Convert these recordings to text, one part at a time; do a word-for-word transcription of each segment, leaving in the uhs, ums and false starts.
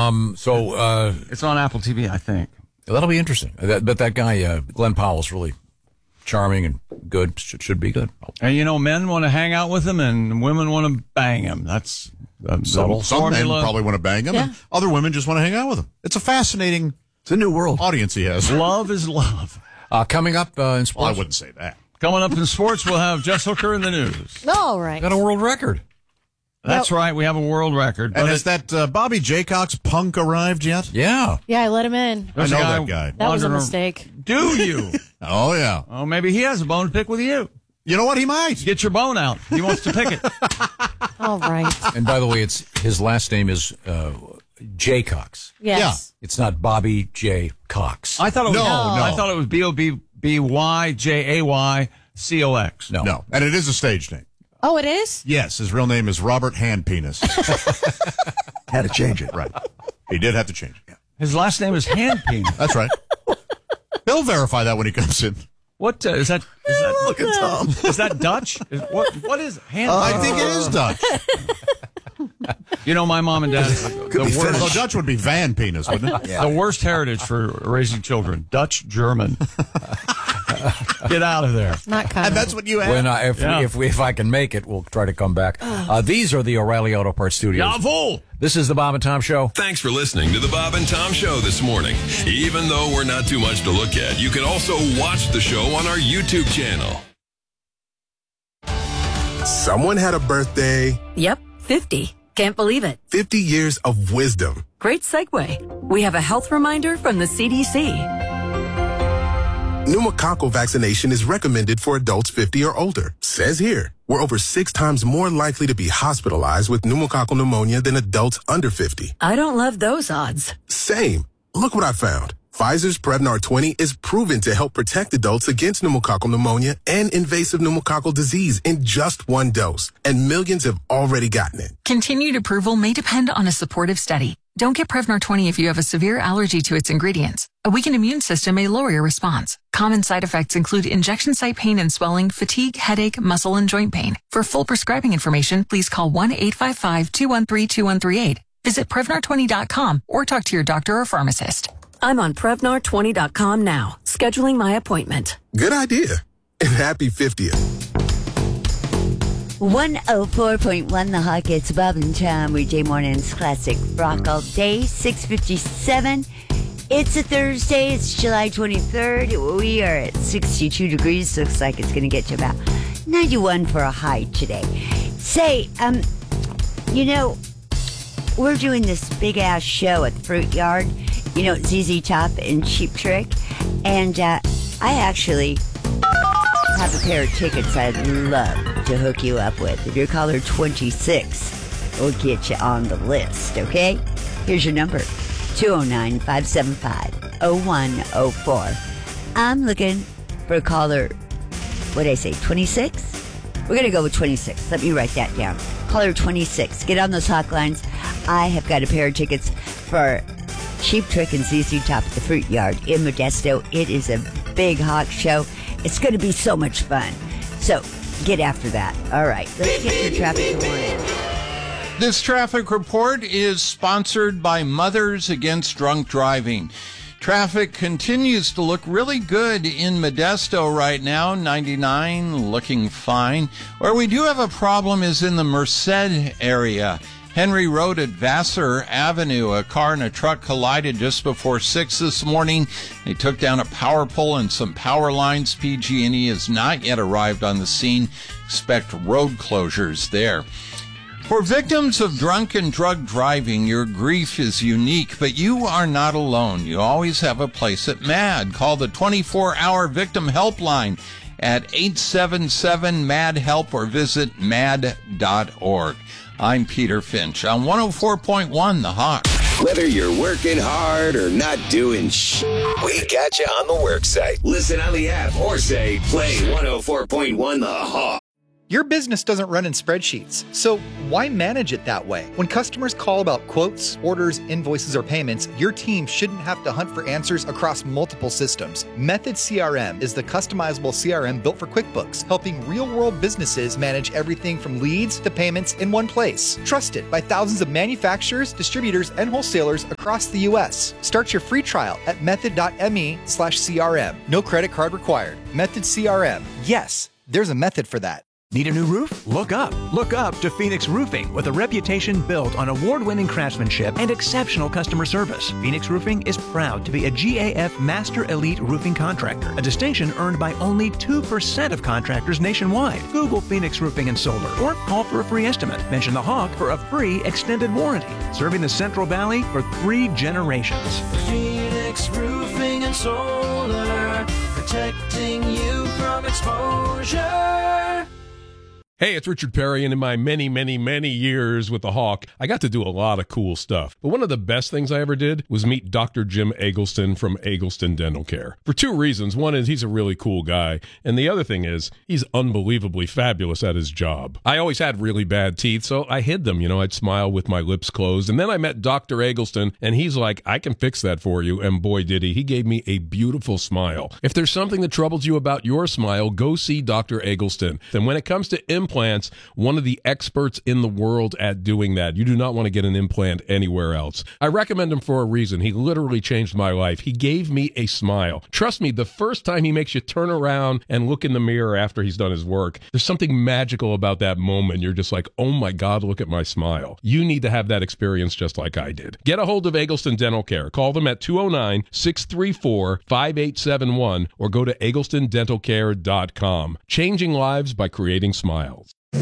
Um, so uh, it's on Apple T V, I think. That'll be interesting. That, but that guy, uh, Glenn Powell's really charming and good. Should, should be good. And, you know, men want to hang out with him and women want to bang him. That's uh, Some, some men probably want to bang him, Yeah. and other women just want to hang out with him. It's a fascinating It's a new world. audience he has. Love is love. Uh, coming up uh, in sports. Well, I wouldn't say that. Coming up in sports, we'll have Jess Hooker in the news. All right. Got a world record. That's right. We have a world record. And But has that uh, Bobby Jaycox punk arrived yet? Yeah. Yeah, I let him in. I know there's a that guy. That was a wandering- mistake. Do you? Oh, yeah. Oh, maybe he has a bone to pick with you. You know what? He might. Get your bone out. He wants to pick it. All right. And by the way, it's his last name is uh, J. Cox. Yes. It's not Bobby J. Cox. I thought it was No, no. I thought it was B O B B Y J A Y C O X. no. No. And it is a stage name. Oh, it is? Yes, his real name is Robert Handpenis. Had to change it. Right. He did have to change it. His last name is Handpenis. That's right. He'll verify that when he comes in. What uh, is that? Is that Look at Tom. is that Dutch? Is, what what is hand? I think it is Dutch. You know, my mom and dad. The be worst, Finnish. Well, Dutch would be Van Penis, wouldn't it? the worst heritage for raising children. Dutch, German. Get out of there. Not kind And of. that's what you have. When I, if, Yeah. we, if, we, if I can make it, we'll try to come back. Uh, these are the O'Reilly Auto Parts Studios. Jawohl. This is the Bob and Tom Show. Thanks for listening to the Bob and Tom Show this morning. Even though we're not too much to look at, you can also watch the show on our YouTube channel. Someone had a birthday, Yep, fifty. Can't believe it. fifty years of wisdom. Great segue. We have a health reminder from the C D C. Pneumococcal vaccination is recommended for adults fifty or older. Says here, we're over six times more likely to be hospitalized with pneumococcal pneumonia than adults under fifty. I don't love those odds. Same. Look what I found. Pfizer's Prevnar twenty is proven to help protect adults against pneumococcal pneumonia and invasive pneumococcal disease in just one dose, and millions have already gotten it. Continued approval may depend on a supportive study. Don't get Prevnar twenty if you have a severe allergy to its ingredients. A weakened immune system may lower your response. Common side effects include injection site pain and swelling, fatigue, headache, muscle, and joint pain. For full prescribing information, please call one eight five five, two one three, two one three eight. Visit Prevnar twenty dot com or talk to your doctor or pharmacist. I'm on Prevnar twenty dot com now, scheduling my appointment. Good idea. And happy fiftieth. one oh four point one The Hawk. It's Bob and Tom. Weekday mornings, classic rock all day. six fifty-seven. It's a Thursday. It's July twenty-third. We are at sixty-two degrees. Looks like it's going to get to about ninety-one for a high today. Say, um, you know, we're doing this big ass show at the Fruit Yard. You know, Z Z Top and Cheap Trick. And uh, I actually have a pair of tickets I'd love to hook you up with. If you're caller twenty-six, we'll get you on the list, okay? Here's your number, two oh nine, five seven five, oh one oh four. I'm looking for a caller, what did I say, twenty-six? We're going to go with twenty-six. Let me write that down. Caller twenty-six. Get on those hot lines. I have got a pair of tickets for Cheap Trick and Z Z Top at the Fruit Yard in Modesto. It is a big hawk show. It's going to be so much fun. So get after that. All right, let's get your traffic report. This traffic report is sponsored by Mothers Against Drunk Driving. Traffic continues to look really good in Modesto right now, ninety-nine, looking fine. Where we do have a problem is in the Merced area. Henry Road at Vassar Avenue. A car and a truck collided just before six this morning. They took down a power pole and some power lines. P G and E has not yet arrived on the scene. Expect road closures there. For victims of drunk and drug driving, your grief is unique, but you are not alone. You always have a place at MAD. Call the twenty-four hour victim helpline at eight seven seven, M A D HELP or visit mad dot org. I'm Peter Finch on one oh four point one The Hawk. Whether you're working hard or not doing sh**, we got you on the work site. Listen on the app or say play one oh four point one The Hawk. Your business doesn't run in spreadsheets, so why manage it that way? When customers call about quotes, orders, invoices, or payments, your team shouldn't have to hunt for answers across multiple systems. Method C R M is the customizable C R M built for QuickBooks, helping real-world businesses manage everything from leads to payments in one place. Trusted by thousands of manufacturers, distributors, and wholesalers across the U S. Start your free trial at method.me slash CRM. No credit card required. Method C R M. Yes, there's a method for that. Need a new roof? Look up. Look up to Phoenix Roofing, with a reputation built on award-winning craftsmanship and exceptional customer service. Phoenix Roofing is proud to be a G A F Master Elite Roofing Contractor, a distinction earned by only two percent of contractors nationwide. Google Phoenix Roofing and Solar or call for a free estimate. Mention the Hawk for a free extended warranty. Serving the Central Valley for three generations. Phoenix Roofing and Solar, protecting you from exposure. Hey, it's Richard Perry, and in my many, many, many years with the Hawk, I got to do a lot of cool stuff. But one of the best things I ever did was meet Doctor Jim Eggleston from Eggleston Dental Care. For two reasons. One is he's a really cool guy, and the other thing is he's unbelievably fabulous at his job. I always had really bad teeth, so I hid them. You know, I'd smile with my lips closed, and then I met Doctor Eggleston, and he's like, I can fix that for you, and boy did he. He gave me a beautiful smile. If there's something that troubles you about your smile, go see Doctor Eggleston. And when it comes to implants, implants, one of the experts in the world at doing that. You do not want to get an implant anywhere else. I recommend him for a reason. He literally changed my life. He gave me a smile. Trust me, the first time he makes you turn around and look in the mirror after he's done his work, there's something magical about that moment. You're just like, oh my God, look at my smile. You need to have that experience just like I did. Get a hold of Eggleston Dental Care. Call them at two oh nine, six three four, five eight seven one or go to eggleston dental care dot com. Changing lives by creating smiles.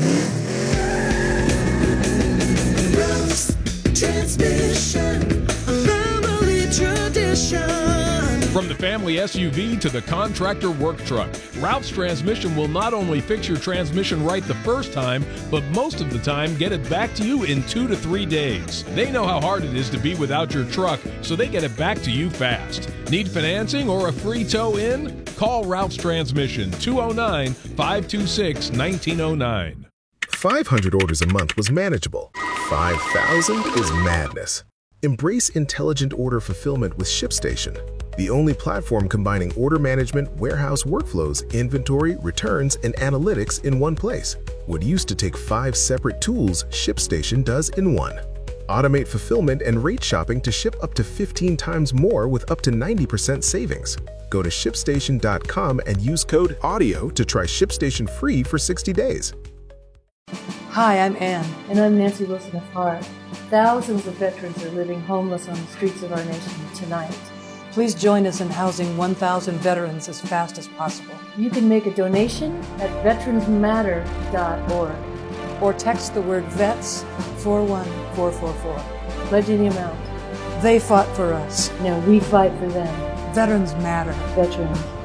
Transmission, family tradition. From the family S U V to the contractor work truck, Ralph's Transmission will not only fix your transmission right the first time, but most of the time get it back to you in two to three days. They know how hard it is to be without your truck, so they get it back to you fast. Need financing or a free tow in? Call Ralph's Transmission, two oh nine, five two six, one nine oh nine. five hundred orders a month was manageable. five thousand is madness. Embrace intelligent order fulfillment with ShipStation, the only platform combining order management, warehouse workflows, inventory, returns, and analytics in one place. What used to take five separate tools, ShipStation does in one. Automate fulfillment and rate shopping to ship up to fifteen times more with up to ninety percent savings. Go to ship station dot com and use code AUDIO to try ShipStation free for sixty days. Hi, I'm Ann. And I'm Nancy Wilson of Heart. Thousands of veterans are living homeless on the streets of our nation tonight. Please join us in housing one thousand veterans as fast as possible. You can make a donation at veterans matter dot org or text the word VETS four one four four four. Pledge any amount. They fought for us. Now we fight for them. Veterans matter. Veterans matter.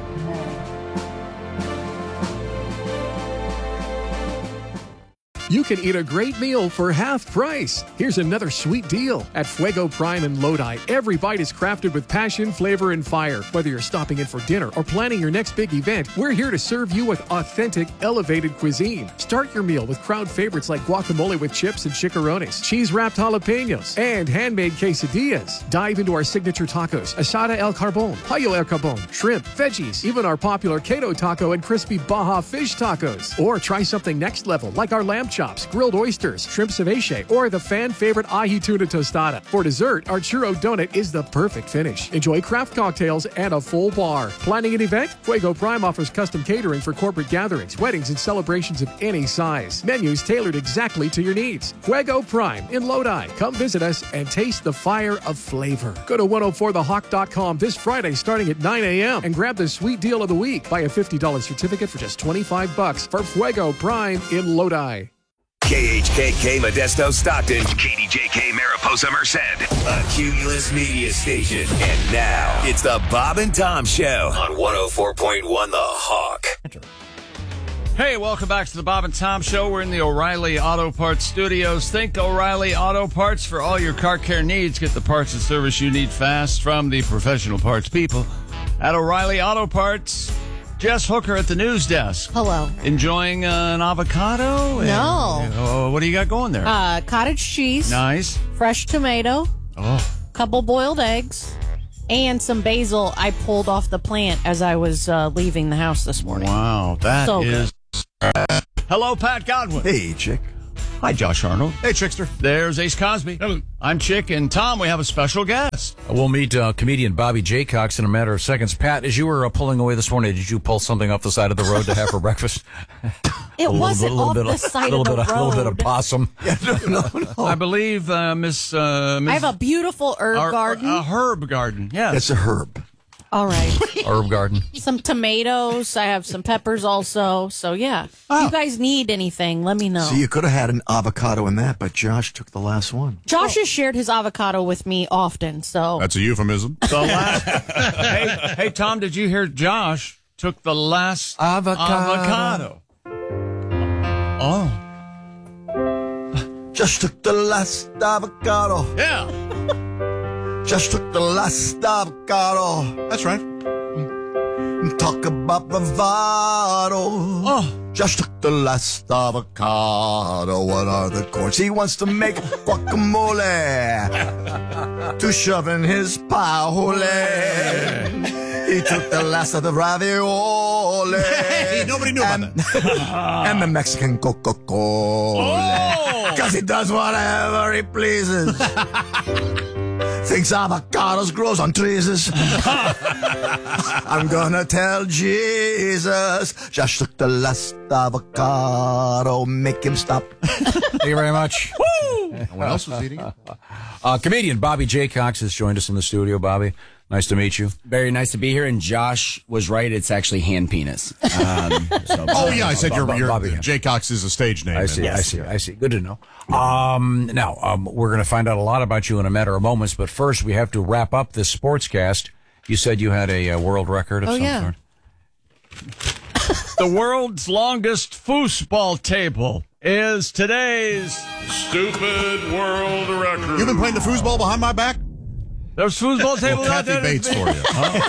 You can eat a great meal for half price. Here's another sweet deal. At Fuego Prime in Lodi, every bite is crafted with passion, flavor, and fire. Whether you're stopping in for dinner or planning your next big event, we're here to serve you with authentic, elevated cuisine. Start your meal with crowd favorites like guacamole with chips and chicharrones, cheese-wrapped jalapenos, and handmade quesadillas. Dive into our signature tacos, asada el carbon, pollo el carbon, shrimp, veggies, even our popular Kato taco and crispy Baja fish tacos. Or try something next level like our lamb chops, grilled oysters, shrimp ceviche, or the fan favorite ahi tuna tostada. For dessert, our churro donut is the perfect finish. Enjoy craft cocktails and a full bar. Planning an event? Fuego Prime offers custom catering for corporate gatherings, weddings, and celebrations of any size. Menus tailored exactly to your needs. Fuego Prime in Lodi. Come visit us and taste the fire of flavor. Go to one oh four the hawk dot com this Friday starting at nine a.m. and grab the sweet deal of the week. Buy a fifty dollars certificate for just twenty-five bucks for Fuego Prime in Lodi. K H K K Modesto Stockton, K D J K Mariposa Merced, a Cumulus Media Station. And now, it's the Bob and Tom Show on one oh four point one The Hawk. Hey, welcome back to the Bob and Tom Show. We're in the O'Reilly Auto Parts Studios. Think O'Reilly Auto Parts for all your car care needs. Get the parts and service you need fast from the professional parts people at O'Reilly Auto Parts. Jess Hooker at the news desk. Hello. Enjoying uh, an avocado? No. And, uh, what do you got going there? Uh, cottage cheese. Nice. Fresh tomato. Oh. Couple boiled eggs. And some basil I pulled off the plant as I was uh, leaving the house this morning. Wow, that So is. Uh, hello, Pat Godwin. Hey, Chick. Hi, Josh Arnold. Hey, Chickster. There's Ace Cosby. Hello. I'm Chick, and Tom, we have a special guest. We'll meet uh, comedian Bobby Jaycox in a matter of seconds. Pat, as you were uh, pulling away this morning, did you pull something off the side of the road to have for breakfast? It a little wasn't bit, a little off bit the of, side little of the bit, road. A little bit of possum. no, no. I believe uh, Miss. Uh, Miss I have a beautiful herb our- garden. A herb garden, yes. It's a herb. All right. Herb garden. Some tomatoes. I have some peppers also. So, yeah. If you guys need anything, let me know. So you could have had an avocado in that, but Josh took the last one. Josh has shared his avocado with me often, so. That's a euphemism. The last, hey, hey, Tom, did you hear Josh took the last avocado? avocado. Oh. Just took the last avocado. Yeah. Just took the last avocado. That's right. Talk about bravado. Oh. Just took the last avocado. What are the chords? He wants to make guacamole to shove in his pie hole. He took the last of the ravioli. Hey, nobody knew about and, that. and the Mexican Coca-Cola. Because he does whatever he pleases. Thinks avocados grows on trees. I'm gonna tell Jesus. Josh took the last avocado. Make him stop. Thank you very much. Woo! No one else was eating it. Uh, comedian Bobby Jaycox has joined us in the studio. Bobby, nice to meet you. Very nice to be here. And Josh was right. It's actually hand penis. Um, so, Oh, yeah, I said your, Bob- your Bobby. Jaycox is a stage name. I see, And- I see, I see. Good to know. Um, now, um, we're going to find out a lot about you in a matter of moments, but first we have to wrap up this sportscast. You said you had a, uh world record of Oh, some yeah. sort. The world's longest foosball table is today's Stupid world record. You've been playing the foosball behind my back? There's foosball table Well, out Kathy there. Bates for you.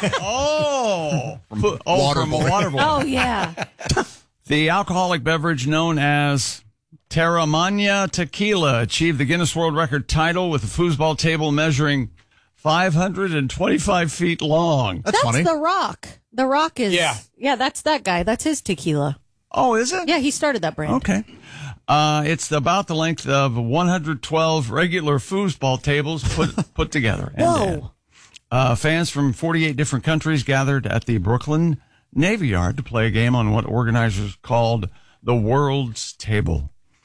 Oh, Fo- oh, from a Waterboy. water boy. Oh, yeah. The alcoholic beverage known as Terramana Tequila achieved the Guinness World Record title with a foosball table measuring five hundred twenty-five feet long. That's, funny. The Rock. The Rock is. Yeah. Yeah, that's that guy. That's his tequila. Oh, is it? Yeah, he started that brand. Okay. Uh, it's about the length of one hundred twelve regular foosball tables put put together. And, Whoa. uh, fans from forty-eight different countries gathered at the Brooklyn Navy Yard to play a game on what organizers called the World's Table.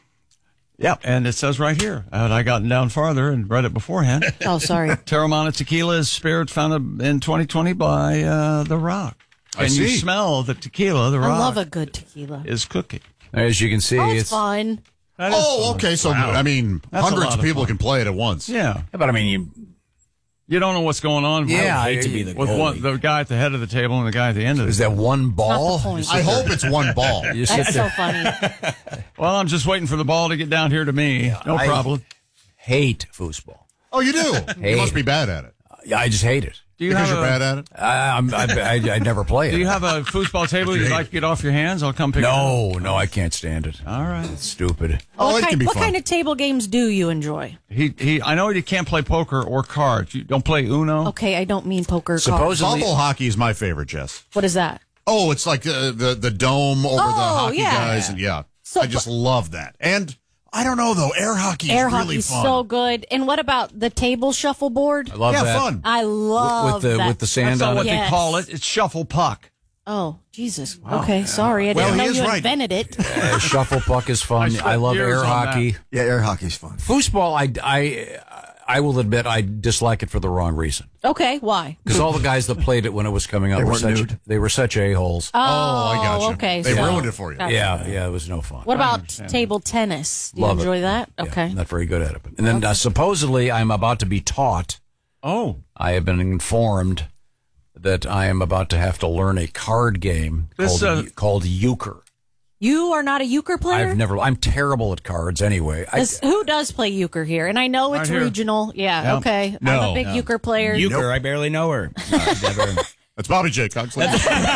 Yep, and it says right here, and I got down farther and read it beforehand. Oh, sorry. Terramana Tequila is spirit founded in twenty twenty by uh, The Rock. I And you see. smell the tequila The I Rock love a good tequila. is cooking. As you can see, Oh, it's, it's. fun. That is Oh, fun. okay. So, Wow. I mean, That's a hundreds lot of of people fun. can play it at once. Yeah. But I mean, you, You don't know what's going on. Yeah, I hate to be the with goalie. one, the guy at the head of the table and the guy at the end of the is that one ball? Not the point. I hope it's one ball. You sit That's so there. funny. Well, I'm just waiting for the ball to get down here to me. No I problem. Hate foosball. Oh, you do? Hey. You must be bad at it. Yeah, I just hate it. Do you Because have you're a, bad at it? I, I'm, I, I, I never play it. Do you have a foosball table you'd hate like to get off your hands? I'll come pick it up. No, no, I can't stand it. All right. It's stupid. Oh, what it kind, can be what fun. kind of table games do you enjoy? He he. I know you can't play poker or cards. You don't play Uno. Okay, I don't mean poker. Cards. Supposedly, Bubble hockey is my favorite, Jess. What is that? Oh, it's like uh, the the dome over the Oh, hockey yeah. guys, and yeah, So- I just love that. And I don't know though, air hockey is Air really hockey's fun. so good. And what about the table shuffleboard? I love yeah, that. fun. I love with the that. with the sand That's not on what it. they Yes. call it. It's shuffle puck. Oh, Jesus. Okay, sorry. I Well, didn't he know is you right. invented it. Uh, shuffle puck is fun. I I, spent love years air on hockey. Yeah, air hockey's fun. Foosball, I, I, I will admit I dislike it for the wrong reason. Okay, why? Because all the guys that played it when it was coming out They were weren't such nude. they were such a holes. Oh, I got you. okay. They so- ruined it for you. Gotcha. Yeah, yeah, it was no fun. What about table tennis? Do you Love it. enjoy that? Yeah, Okay. not very good at it. And then uh, supposedly I'm about to be taught. Oh, I have been informed that I am about to have to learn a card game This, called, uh, called euchre. You are not a euchre player? I've never. I'm terrible at cards anyway. I, Does- who does play euchre here? And I know it's Right here. regional. Yeah, Yeah. okay. I'm No. a big No. euchre player. Euchre, I barely know her. No, I've never- That's Bobby J. Coxley.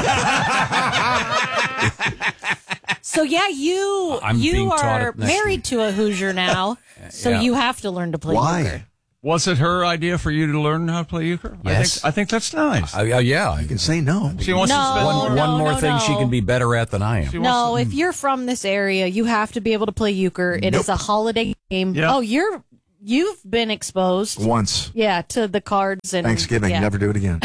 So yeah, you I'm being you taught are it next married to a Hoosier now, so Yeah. you have to learn to play euchre. Was it her idea for you to learn how to play euchre? I Yes. think, I think that's nice. Uh, yeah. You can say no. She wants No, to spend One, no, one more no, thing she no. can be better at than I am. No, if you're from this area, you have to be able to play euchre. It is a holiday game. Yeah. Oh, you're you've been exposed Once. Yeah, to the cards and Thanksgiving. Yeah. Never do it again.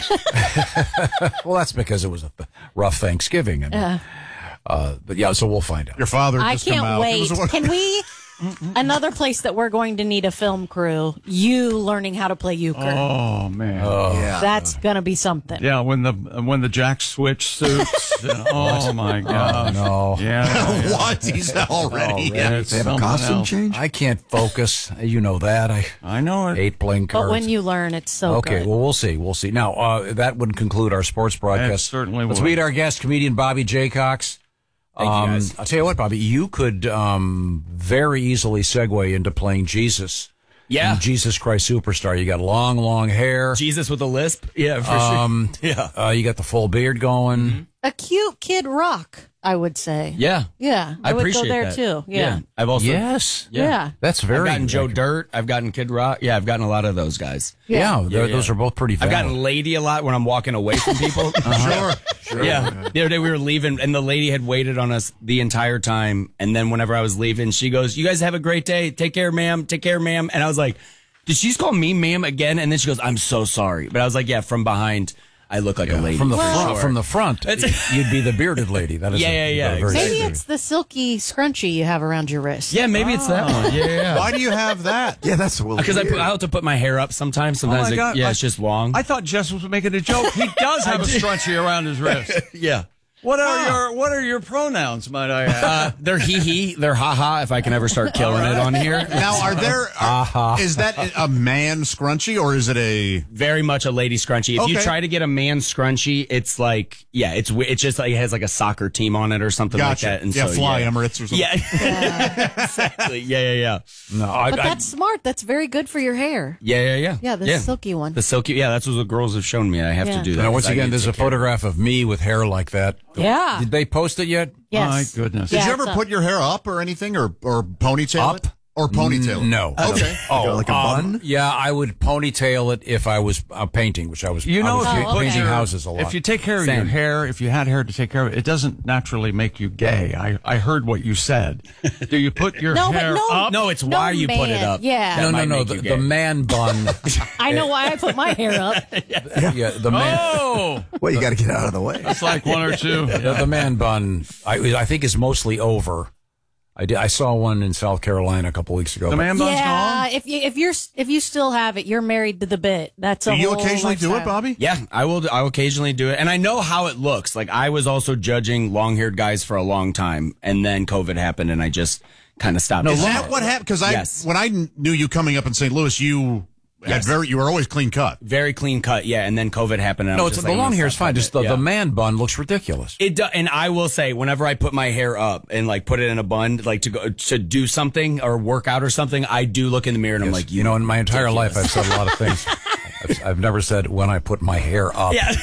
Well, that's because it was a rough Thanksgiving. I mean, Uh, uh, but yeah, so we'll find out. Your father I just come can't out. He wait. was the one- Can we? Another place that we're going to need a film crew. You learning how to play euchre. Oh man. yeah. That's gonna be something. Yeah, when the when the Jack Switch suits. oh my God. no. Yeah. What? He's already. Oh, yeah, it's They have a something costume else. change? I can't focus. You know that. I I know it. hate playing cards. But when you learn, it's so Okay, good. well, we'll see. We'll see. Now, uh, that would conclude our sports broadcast. It certainly Let's would. meet our guest, comedian Bobby J. Cox. Thank you, Um, guys. I'll tell you what, Bobby, you could um, very easily segue into playing Jesus. Yeah. in Jesus Christ Superstar. You got long, long hair. Jesus with a lisp. Yeah, for Um, sure. Yeah. Uh, you got the full beard going. A cute Kid Rock, I would say. Yeah. Yeah, I, I would appreciate go there that. too. Yeah. I've also Yes. Yeah. Yeah. That's very. I've gotten Joe Dirt. I've gotten Kid Rock. Yeah, I've gotten a lot of those guys. Yeah, they're- those are both pretty I've valid. gotten Lady a lot when I'm walking away from people. Uh-huh. Sure. Sure. Yeah. The other day we were leaving and the lady had waited on us the entire time. And then whenever I was leaving, she goes, "You guys have a great day. Take care, ma'am. Take care, ma'am." And I was like, did she just call me ma'am again? And then she goes, "I'm so sorry." But I was like, yeah, from behind, I look like a lady. From the for front, sure. from the front, That's- you'd be the bearded lady. That is Yeah, a, yeah, yeah, a very Maybe good- it's the silky scrunchie you have around your wrist. Yeah, maybe it's that one. Yeah, yeah. Why do you have that? Yeah, that's a Because I, put- I have to put my hair up sometimes. Sometimes, Oh, my it- God. yeah, I- it's just long. I thought Jess was making a joke. He does have a scrunchie around his wrist. yeah. What are your What are your pronouns, might I ask? Uh, they're hee hee. They're ha ha. If I can ever start killing it on here. Now, are there? Are, is that a man scrunchie or is it a? Very much a lady scrunchie. If you Okay. try to get a man scrunchie, it's like yeah, it's wi- it's just like it has like a soccer team on it or something Gotcha. like that. And Yeah, so, Fly yeah. Emirates or something. Yeah, exactly. Yeah, yeah, yeah. No, I, But I- that's smart. That's very good for your hair. Yeah, yeah, yeah. Yeah, the silky one. The silky. Yeah, that's what the girls have shown me. I have Yeah. to do that. Now, once 'cause I again, need to there's a take care of it. photograph of me with hair like that. Yeah. Did they post it yet? Yes. My goodness. Did Yeah, you ever it's a- put your hair up or anything, or or ponytail it? Up? Or ponytail? it? No. Okay. Oh, Like a um, bun? Yeah, I would ponytail it if I was uh, painting, which I was. You I know, was if you pa- put painting your- houses a lot. If you take care of your Same. hair, if you had hair to take care of it, it doesn't naturally make you gay. I, I heard what you said. Do you put your No, but hair no- up? No, it's No why you put it man. up. Yeah. That no, no, might no. make The, you the gay. man bun. I know why I put my hair up. yeah, the man. Oh, Well, you got to get out of the way. it's like one or two. The, the man bun, I, I think, is mostly over. I did. I saw one in South Carolina a couple weeks ago. The but- man bun's Yeah, gone. if you if you're if you still have it, you're married to the bit. That's a Do you whole occasionally do it, lifestyle. Bobby? Yeah, I will. I will occasionally do it, and I know how it looks. Like I was also judging long-haired guys for a long time, and then COVID happened, and I just kind of stopped. Is it. that what happened? Because I, Yes. when I kn- knew you coming up in Saint Louis, you had Yes. very, you were always clean cut. Very clean cut, yeah. And then COVID happened. And I no, was it's just the like, I'm long gonna hair is stop fine. cutting Just the, it. the Yeah. man bun looks ridiculous. It do, and I will say, whenever I put my hair up and like put it in a bun, like to go to do something or work out or something, I do look in the mirror and I'm like, You know, in my entire life, I've ridiculous. said a lot of things. I've, I've never said when I put my hair up. yeah,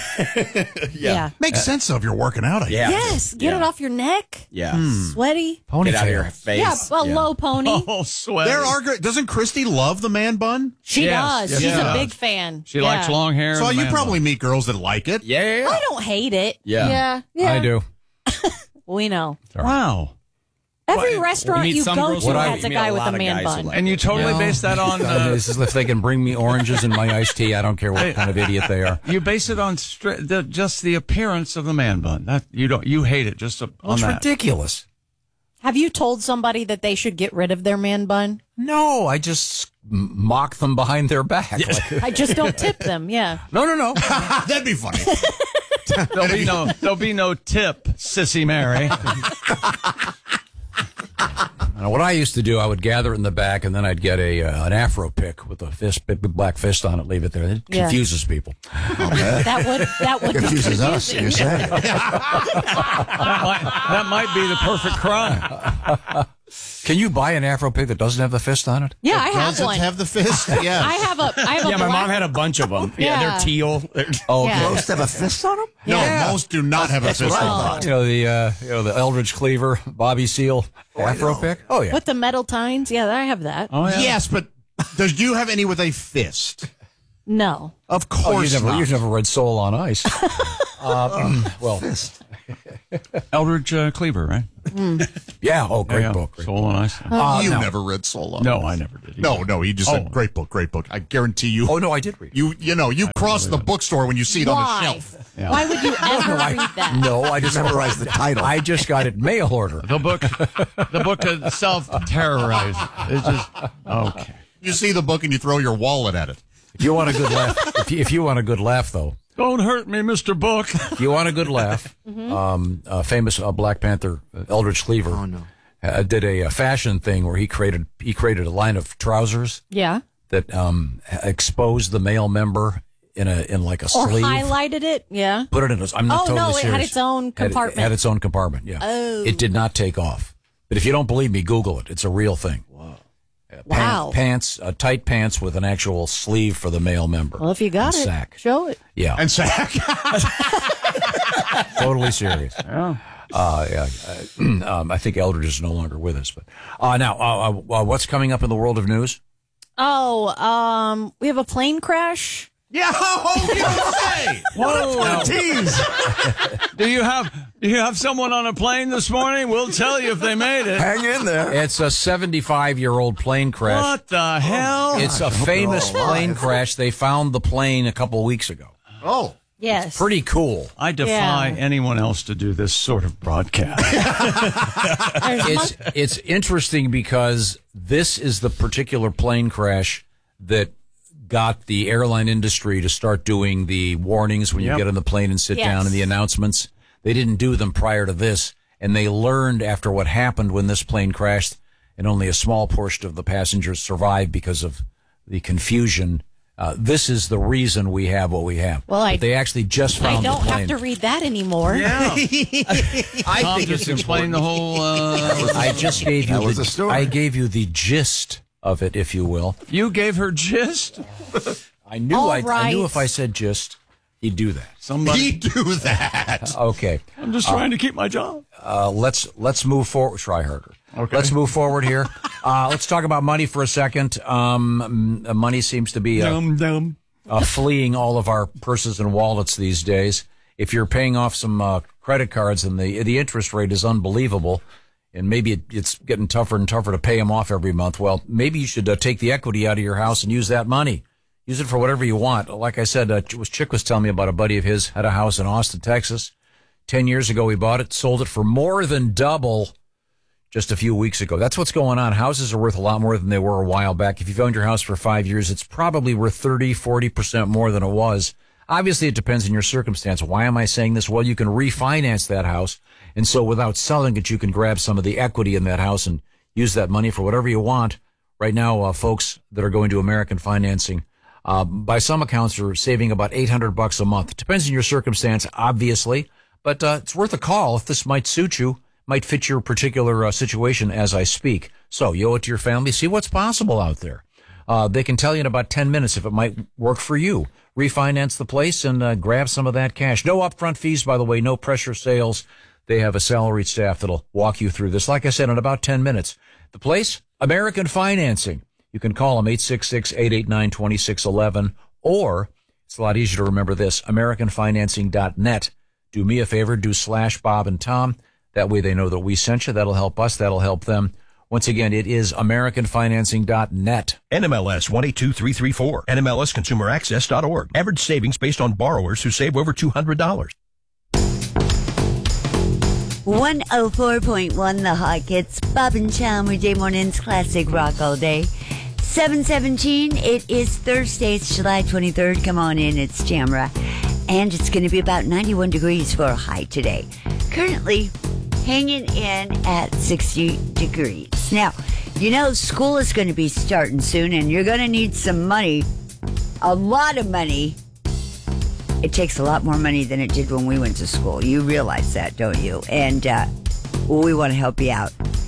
Yeah. Makes sense though if you're working out. I yeah, Yes. Get Yeah. it off your neck. yeah. Sweaty. Get out of your Ponytail. face. Yeah. A Yeah. low pony. Oh, sweat. There are. gr- Doesn't Christy love the man bun? She Yes, does. yes, She's she a does. big fan. She Yeah. likes long hair. So and you man probably bun. meet girls that like it. Yeah, yeah, yeah. I don't hate it. Yeah. Yeah. Yeah. I do. We know. Wow. Every Well, restaurant we meet you some go girls to who has I- a we guy meet a with lot a of man guys who bun. like And you totally No. base that on. Uh, Uh, this is if they can bring me oranges in my iced tea, I don't care what kind of idiot they are. you base it on stri- the, just the appearance of the man bun. That you don't. You hate it just on Well, it's that. ridiculous. Have you told somebody that they should get rid of their man bun? No, I just m- mock them behind their back. Like, I just don't tip them. Yeah. no, no, no. That'd be funny. There'll be no. There'll be no tip, Sissy Mary. Now, what I used to do, I would gather it in the back, and then I'd get a uh, an afro pick with a fist, big, big black fist on it. Leave it there. It Yeah. confuses people. That would that would be Confuses us, confusing. you're saying. that, might, that might be the perfect crime. Can you buy an Afro pig that doesn't have the fist on it? Yeah, I have Does one. it have the fist? Yeah. I have a. I have a. Yeah, my black- mom had a bunch of them. Yeah, Yeah. they're teal. Oh, Yeah. Most have a fist on them? No, Yeah. most do not have a That's fist what I on them. thought. You know the uh, you know the Eldridge Cleaver, Bobby Seale, Afro know. pig. Oh yeah. With the metal tines? Yeah, I have that. Oh, yeah. Yes, but does you have any with a fist? No. Of Oh, course you've never, not. you've never read Soul on Ice. uh, well, Eldridge uh, Cleaver, right? yeah. Oh, great Yeah, yeah. book. Great Soul on Ice. Uh, you no. never read Soul on No, Ice. I never did. either. No, no, he just Oh. said, great book, great book. I guarantee you. Oh no, I did read. You you know, you cross the bookstore when you see it on the Why? shelf. Yeah. Why would you ever read that? No, I just Memorize the title. I just got it mail order. The book, the book itself terrorized. It's just okay. You see the book and you throw your wallet at it. If you want a good laugh, if you, if you want a good laugh, though, Don't hurt me, Mister Book. if you want a good laugh, um, uh, famous uh, Black Panther uh, Eldridge Cleaver Oh, no. uh, did a, uh fashion thing where he created he created a line of trousers Yeah. that um, exposed the male member in a in like a Or sleeve. highlighted it? Yeah. Put it in a. I'm not Oh, totally no, it had serious. its own Had- compartment. Had, its own compartment. Yeah. Oh. It did not take off. But if you don't believe me, Google it. It's a real thing. Wow. Wow. Pants, uh, tight pants with an actual sleeve for the male member. Well, if you got And it, sack. show it. Yeah. And sack. Totally serious. Uh, yeah. Uh, um, I think Eldridge is no longer with us. But uh, now, uh, uh, what's coming up in the world of news? Oh, um, we have a plane crash. Yeah, oh, you say. Whoa. Tease. Do you have do you have someone on a plane this morning? We'll tell you if they made it. Hang in there. It's a seventy-five-year-old plane crash. What the hell? It's a I hope famous they're all alive. plane crash. They found the plane a couple of weeks ago. Oh. Yes. Pretty cool. I defy Yeah. anyone else to do this sort of broadcast. There's It's mon- it's interesting because this is the particular plane crash that got the airline industry to start doing the warnings when you Yep. get on the plane and sit Yes. down and the announcements. They didn't do them prior to this, and they learned after what happened when this plane crashed, and only a small portion of the passengers survived because of the confusion. Uh, this is the reason we have what we have. Well, I- But they actually just I found don't the plane. have to read that anymore. Yeah. I Tom think just it's explained the whole. Uh, I just gave you That was the, the story. I gave you the gist of it, if you will. you gave her gist. I knew All I, I knew right. if I said gist, he'd do that. Somebody. He do that. Okay, I'm just trying to keep my job. uh, let's let's move forward. Try harder. Okay. Let's move forward here. Uh, let's talk about money for a second. Um, m- money seems to be uh, Dum dum. uh, fleeing all of our purses and wallets these days. If you're paying off some uh, credit cards and the the interest rate is unbelievable, and maybe it, it's getting tougher and tougher to pay them off every month, well, maybe you should uh, take the equity out of your house and use that money. Use it for whatever you want. Like I said, uh, was Chick was telling me about a buddy of his had a house in Austin, Texas. Ten years ago, he bought it, sold it for more than double just a few weeks ago. That's what's going on. Houses are worth a lot more than they were a while back. If you've owned your house for five years, it's probably worth thirty, forty percent more than it was. Obviously, it depends on your circumstance. Why am I saying this? Well, you can refinance that house. And so without selling it, you can grab some of the equity in that house and use that money for whatever you want. Right now, uh, folks that are going to American Financing, uh, by some accounts, are saving about eight hundred bucks a month. It depends on your circumstance, obviously, but uh, it's worth a call if this might suit you, might fit your particular uh, situation as I speak. So you owe it to your family. See what's possible out there. Uh, they can tell you in about ten minutes if it might work for you. Refinance the place and uh, grab some of that cash. No upfront fees, by the way, no pressure sales. They have a salaried staff that'll walk you through this. Like I said, in about ten minutes. The place, American Financing. You can call them eight six six, eight eight nine, two six one one, or it's a lot easier to remember this, american financing dot net. Do me a favor, do slash Bob and Tom. That way they know that we sent you. That'll help us. That'll help them. Once again, it is american financing dot net. N M L S one eight two three three four. N M L S consumer access dot org. Average savings based on borrowers who save over two hundred dollars. one oh four point one The Hot Hits. Bob and Tom with Jay Morning's Classic Rock All Day. seven seventeen. It is Thursday. It's July twenty-third. Come on in. It's Tamra. And it's going to be about ninety-one degrees for a high today. Currently hanging in at sixty degrees. Now, you know school is going to be starting soon, and you're going to need some money. A lot of money. It takes a lot more money than it did when we went to school. You realize that, don't you? And uh, well, we want to help you out.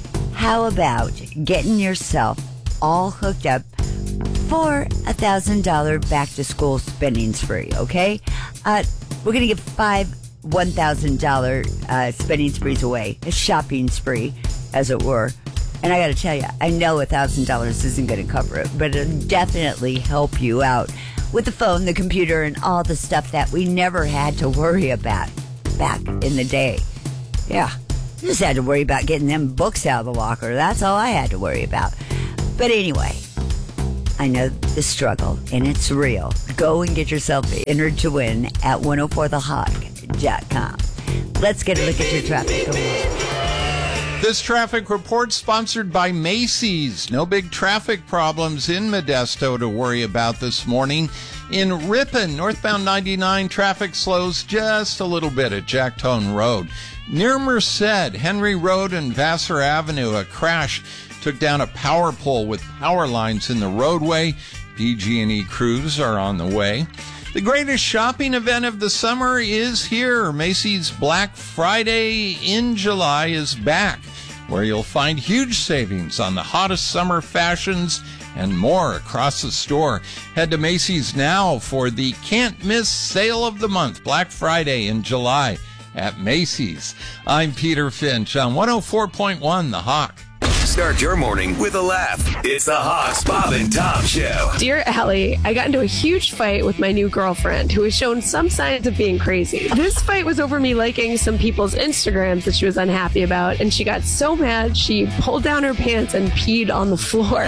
how about getting yourself all hooked up for a one thousand dollars back-to-school spending spree, okay? Uh, we're going to give five one thousand dollars uh, spending sprees away, a shopping spree, as it were. And I got to tell you, I know one thousand dollars isn't going to cover it, but it'll definitely help you out with the phone, the computer, and all the stuff that we never had to worry about back in the day. Yeah, just had to worry about getting them books out of the locker. That's all I had to worry about. But anyway, I know the struggle, and it's real. Go and get yourself entered to win at one oh four the hog dot com. Let's get a look at your traffic. This traffic report sponsored by Macy's. No big traffic problems in Modesto to worry about this morning. In Ripon, northbound ninety-nine, traffic slows just a little bit at Jacktone Road. Near Merced, Henry Road and Vassar Avenue, a crash took down a power pole with power lines in the roadway. P G and E crews are on the way. The greatest shopping event of the summer is here. Macy's Black Friday in July is back, where you'll find huge savings on the hottest summer fashions and more across the store. Head to Macy's now for the can't-miss sale of the month, Black Friday in July at Macy's. I'm Peter Finch on one oh four point one The Hawk. Start your morning with a laugh. It's the Hawks, Bob and Tom Show. Dear Allie, I got into a huge fight with my new girlfriend, who has shown some signs of being crazy. This fight was over me liking some people's Instagrams that she was unhappy about, and she got so mad she pulled down her pants and peed on the floor.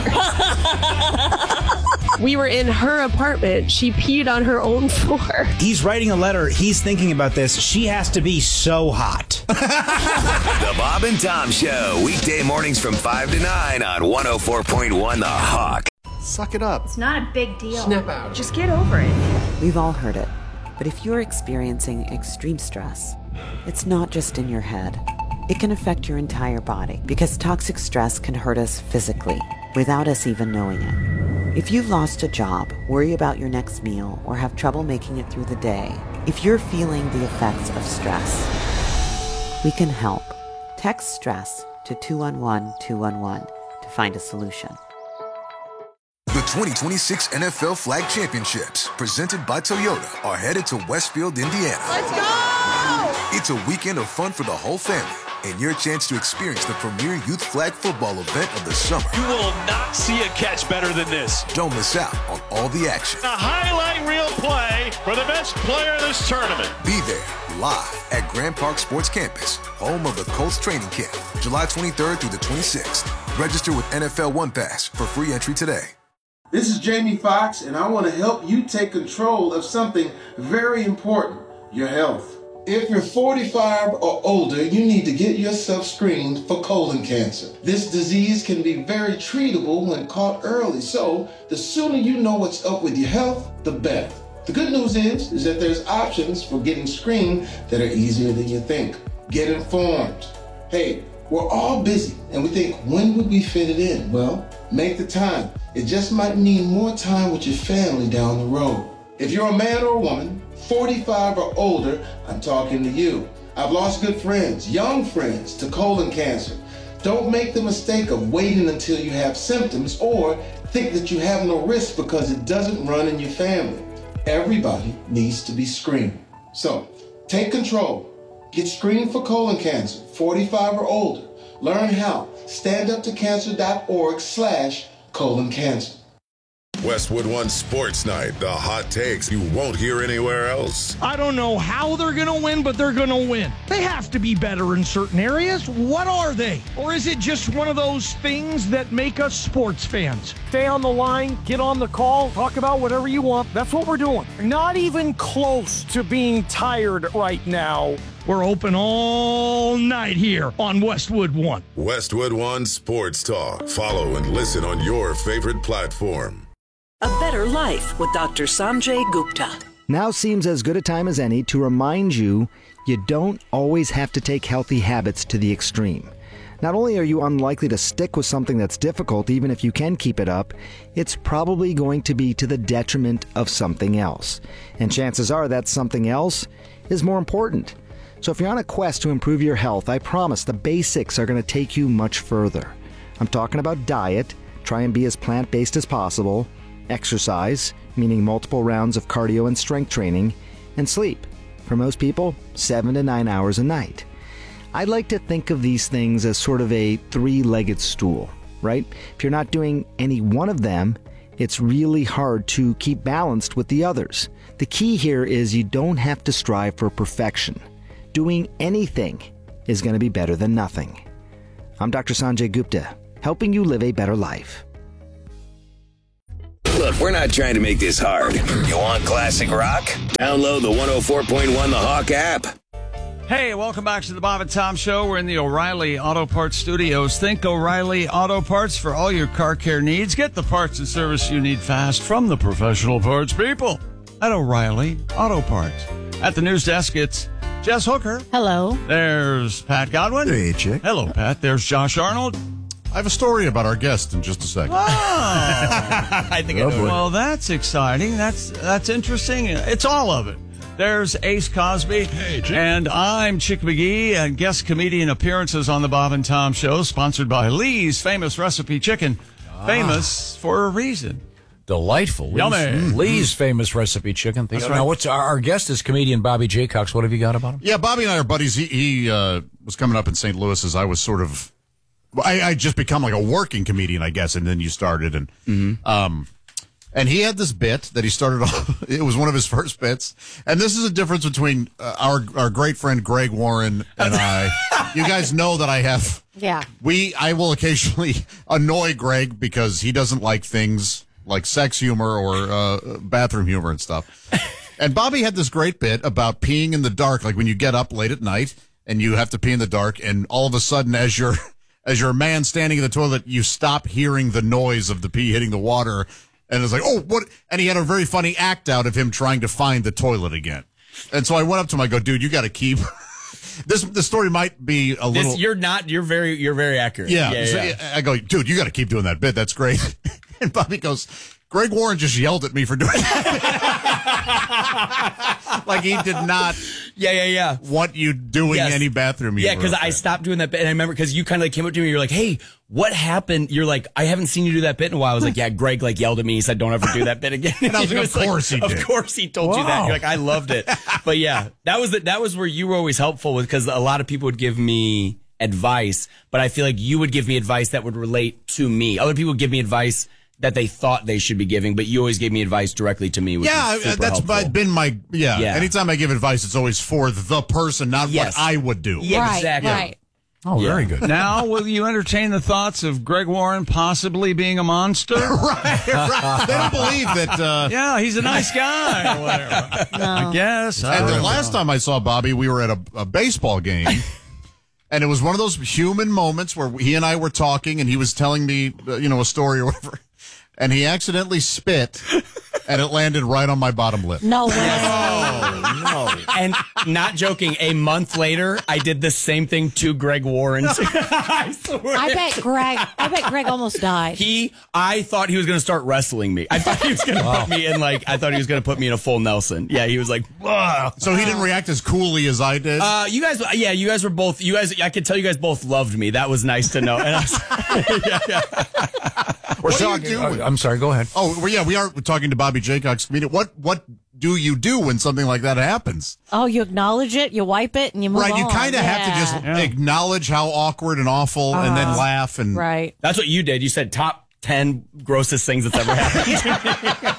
We were in her apartment. She peed on her own floor. He's writing a letter. He's thinking about this. She has to be so hot. The Bob and Tom Show, weekday mornings from five to nine on one oh four point one The Hawk. Suck it up. It's not a big deal. Snap out. Just get over it. We've all heard it. But if you're experiencing extreme stress, it's not just in your head. It can affect your entire body because toxic stress can hurt us physically without us even knowing it. If you've lost a job, worry about your next meal, or have trouble making it through the day, if you're feeling the effects of stress, we can help. Text STRESS to two one one two one one to find a solution. The twenty twenty-six N F L Flag Championships, presented by Toyota, are headed to Westfield, Indiana. Let's go! It's a weekend of fun for the whole family, and your chance to experience the premier youth flag football event of the summer. You will not see a catch better than this. Don't miss out on all the action. A highlight reel play for the best player of this tournament. Be there live at Grand Park Sports Campus, home of the Colts training camp, July twenty-third through the twenty-sixth. Register with N F L One Pass for free entry today. This is Jamie Foxx, and I want to help you take control of something very important, your health. If you're forty-five or older, you need to get yourself screened for colon cancer. This disease can be very treatable when caught early, so the sooner you know what's up with your health, the better. The good news is, is that there's options for getting screened that are easier than you think. Get informed. Hey, we're all busy, and we think, when would we fit it in? Well, make the time. It just might mean more time with your family down the road. If you're a man or a woman, forty-five or older, I'm talking to you. I've lost good friends, young friends, to colon cancer. Don't make the mistake of waiting until you have symptoms or think that you have no risk because it doesn't run in your family. Everybody needs to be screened. So, take control. Get screened for colon cancer, forty-five or older. Learn how. Standuptocancer.org slash colon cancer. Westwood One Sports Night, the hot takes you won't hear anywhere else. I don't know how they're going to win, but they're going to win. They have to be better in certain areas. What are they? Or is it just one of those things that make us sports fans? Stay on the line, get on the call, talk about whatever you want. That's what we're doing. Not even close to being tired right now. We're open all night here on Westwood One. Westwood One Sports Talk. Follow and listen on your favorite platform. A better life with Doctor Sanjay Gupta. Now seems as good a time as any to remind you you don't always have to take healthy habits to the extreme. Not only are you unlikely to stick with something that's difficult, even if you can keep it up, it's probably going to be to the detriment of something else. And chances are that something else is more important. So if you're on a quest to improve your health, I promise the basics are going to take you much further. I'm talking about diet, try and be as plant-based as possible, exercise, meaning multiple rounds of cardio and strength training, and sleep. For most people, seven to nine hours a night. I like to think of these things as sort of a three-legged stool, right? If you're not doing any one of them, it's really hard to keep balanced with the others. The key here is you don't have to strive for perfection. Doing anything is going to be better than nothing. I'm Doctor Sanjay Gupta, helping you live a better life. Look, we're not trying to make this hard. You want classic rock? Download the one oh four point one The Hawk app. Hey, welcome back to the Bob and Tom Show. We're in the O'Reilly Auto Parts Studios. Think O'Reilly Auto Parts for all your car care needs. Get the parts and service you need fast from the professional parts people at O'Reilly Auto Parts. At the news desk, it's Jess Hooker. Hello. There's Pat Godwin. Hey, chick. Hello, Pat. There's Josh Arnold. I have a story about our guest in just a second. Oh. I think Oh, I know. boy. Well, that's exciting. That's that's interesting. It's all of it. There's Ace Cosby. Hey, Chick. And I'm Chick McGee, and guest comedian appearances on the Bob and Tom Show, sponsored by Lee's Famous Recipe Chicken. Famous for a reason. Delightful. Lee's, Yummy. mm, Lee's Famous Recipe Chicken. That's now, right. what's our, our guest is comedian Bobby Jaycox. What have you got about him? Yeah, Bobby and I are buddies. He, he uh, was coming up in Saint Louis as I was sort of, I, I just become like a working comedian, I guess, and then you started, and Mm-hmm. um, and he had this bit that he started off. It was one of his first bits, and this is a difference between uh, our our great friend Greg Warren and I. You guys know that I have. Yeah. We I will occasionally annoy Greg because he doesn't like things like sex humor or uh, bathroom humor and stuff. And Bobby had this great bit about peeing in the dark, like when you get up late at night and you have to pee in the dark, and all of a sudden, as you're as you're a man standing in the toilet, you stop hearing the noise of the pee hitting the water, and it's like, oh, what? And he had a very funny act out of him trying to find the toilet again. And so I went up to him, I go, dude, you got to keep. This the story might be a little. This, you're not. You're very. You're very accurate. Yeah. yeah, so yeah. I go, dude, you got to keep doing that bit. That's great. And Bobby goes, Greg Warren just yelled at me for doing that. Like he did not yeah, yeah, yeah. want you doing Yes. any bathroom Yeah, humor. because I stopped doing that bit, and I remember because you kind of like came up to me, you're like, "Hey, what happened?" You're like, "I haven't seen you do that bit in a while." I was like, "Yeah, Greg like yelled at me. He said, don't ever do that bit again." And I was like, It "Of course he did." Of course he told you that. Wow. You're like, "I loved it." But yeah, that was the, that was where you were always helpful with, because a lot of people would give me advice, but I feel like you would give me advice that would relate to me. Other people would give me advice that they thought they should be giving, but you always gave me advice directly to me. Which yeah, was super that's helpful. been my yeah. Yeah. Anytime I give advice, it's always for the person, not Yes. what I would do. Yeah, Right, exactly. right. Oh, Yeah. very good. Now, will you entertain the thoughts of Greg Warren possibly being a monster? right, right. They don't believe that. Uh, Yeah, he's a nice guy or whatever. I guess. I And the don't last know. time I saw Bobby, we were at a, a baseball game. And it was one of those human moments where he and I were talking, and he was telling me, uh, you know, a story or whatever. And he accidentally spit, and it landed right on my bottom lip. No way. Oh, no. And not joking, a month later, I did the same thing to Greg Warren. I swear. I bet Greg. I bet Greg almost died. He, I thought he was going to start wrestling me. I thought he was going to put me in like, I thought he was going to put me in a full Nelson. Yeah, he was like, "Ugh." So he didn't react as coolly as I did. Uh, you guys, yeah, you guys were both, you guys, I could tell you guys both loved me. That was nice to know. And I was, yeah, yeah. We're What do you talking. do? I'm sorry, go ahead. Oh, well, yeah, we are talking to Bobby Jaycox. comedian. What what do you do when something like that happens? Oh, you acknowledge it, you wipe it, and you move Right, on. you kind of have to just Yeah. acknowge how awkward and awful, and then Uh-huh. laugh and Right. That's what you did. You said top ten grossest things that's ever happened.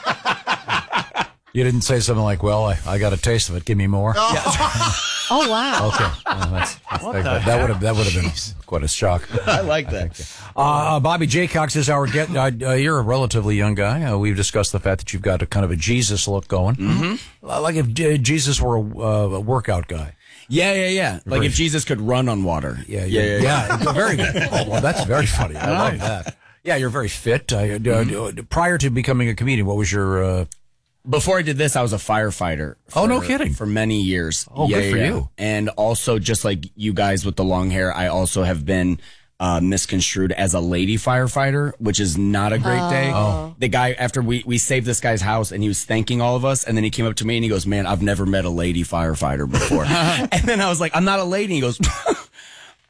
You didn't say something like, well, I, I got a taste of it. Give me more. Oh wow. Okay. Well, that's, that's What that, the that would have that would have been quite a shock. I like that. Uh, uh, Bobby Jaycox is our guest. Uh, uh, you're a relatively young guy. Uh, we've discussed the fact that you've got a kind of a Jesus look going, mm-hmm. like if uh, Jesus were a, uh, a workout guy. Yeah, yeah, yeah. Like Very- if Jesus could run on water. Yeah, yeah, yeah. yeah. yeah. Very good. Oh, well, that's very funny. I love that. Yeah, you're very fit. Uh, uh, Mm-hmm. uh, prior to becoming a comedian, what was your? Uh, Before I did this, I was a firefighter. Oh, for- no kidding. For many years. Oh, Yeah, good for yeah. you. And also, just like you guys with the long hair, I also have been uh, misconstrued as a lady firefighter, which is not a great day. Oh. The guy, after we, we saved this guy's house and he was thanking all of us, and then he came up to me and he goes, "Man, I've never met a lady firefighter before." And then I was like, "I'm not a lady." He goes,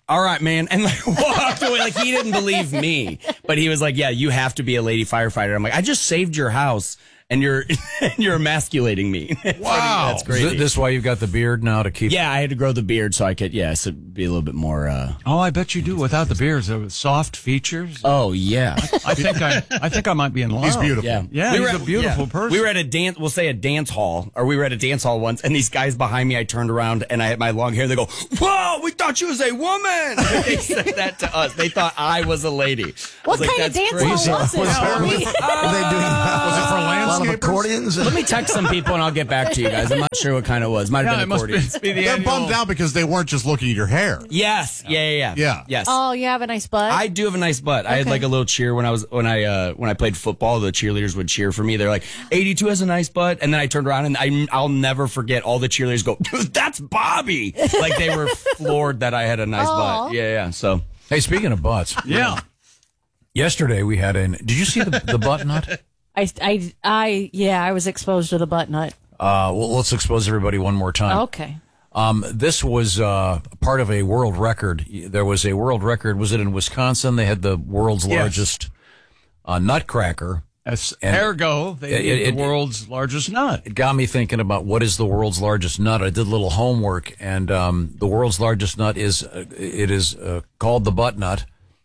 all right, man. And like walked away. Like he didn't believe me. But he was like, yeah, you have to be a lady firefighter. I'm like, I just saved your house. And you're and you're emasculating me. Wow, that's crazy. Is this is why you've got the beard now to keep? Yeah, I had to grow the beard so I could, yeah, so be a little bit more. Uh, oh, I bet you do without the beard. So soft features. Oh yeah, I think I, I think I might be in love. He's beautiful. Yeah, yeah, we he's were a at, beautiful yeah. person. We were at a dance. We'll say a dance hall, or we were at a dance hall once, and these guys behind me. I turned around and I had my long hair. They go, "Whoa, we thought you was a woman." They said that to us. They thought I was a lady. What like, kind of dance crazy. hall was it? Were they doing? Was it for landscapers? A lot of accordions. Let me text some people and I'll get back to you guys. I'm not sure what kind it was. Might have Yeah, been it must accordions. be, be the They're annual. bummed out because they weren't just looking at your hair. Yes. Yeah, yeah, yeah. Yeah. Yes. Oh, you have a nice butt? I do have a nice butt. I had Okay. like a little cheer when I was when I uh, when I played football. The cheerleaders would cheer for me. They're like, eighty-two has a nice butt, and then I turned around and I I'll never forget. All the cheerleaders go, dude, that's Bobby. Like they were floored that I had a nice Aw. butt. Yeah, yeah. So Hey, speaking of butts, Yeah. yesterday we had an. Did you see the the butt nut? I, I, I, yeah, I was exposed to the butt nut. Uh, well, let's expose everybody one more time. Okay. Um, this was uh, part of a world record. There was a world record. Was it in Wisconsin? They had the world's Yes. largest uh, nutcracker. As, And ergo, they it- made it- the world's largest nut. It got me thinking about what is the world's largest nut. I did a little homework, and um, the world's largest nut is uh, it is uh, called the butt nut.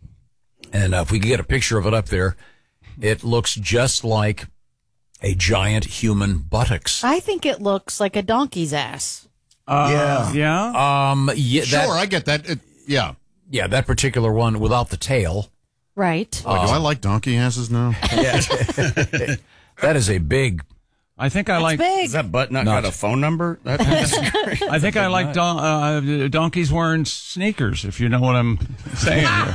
And uh, if we could get a picture of it up there, it looks just like a giant human buttocks. I think it looks like a donkey's ass. Uh, Yeah. Yeah. Um, yeah, Sure, that, I get that. It, yeah. yeah, that particular one without the tail. Right. Boy, do I like donkey asses now? That is a big. I think I like. Big. is that butt nut Not- got a phone number? That, that's great. I think I like don- uh, donkeys wearing sneakers. If you know what I'm saying here.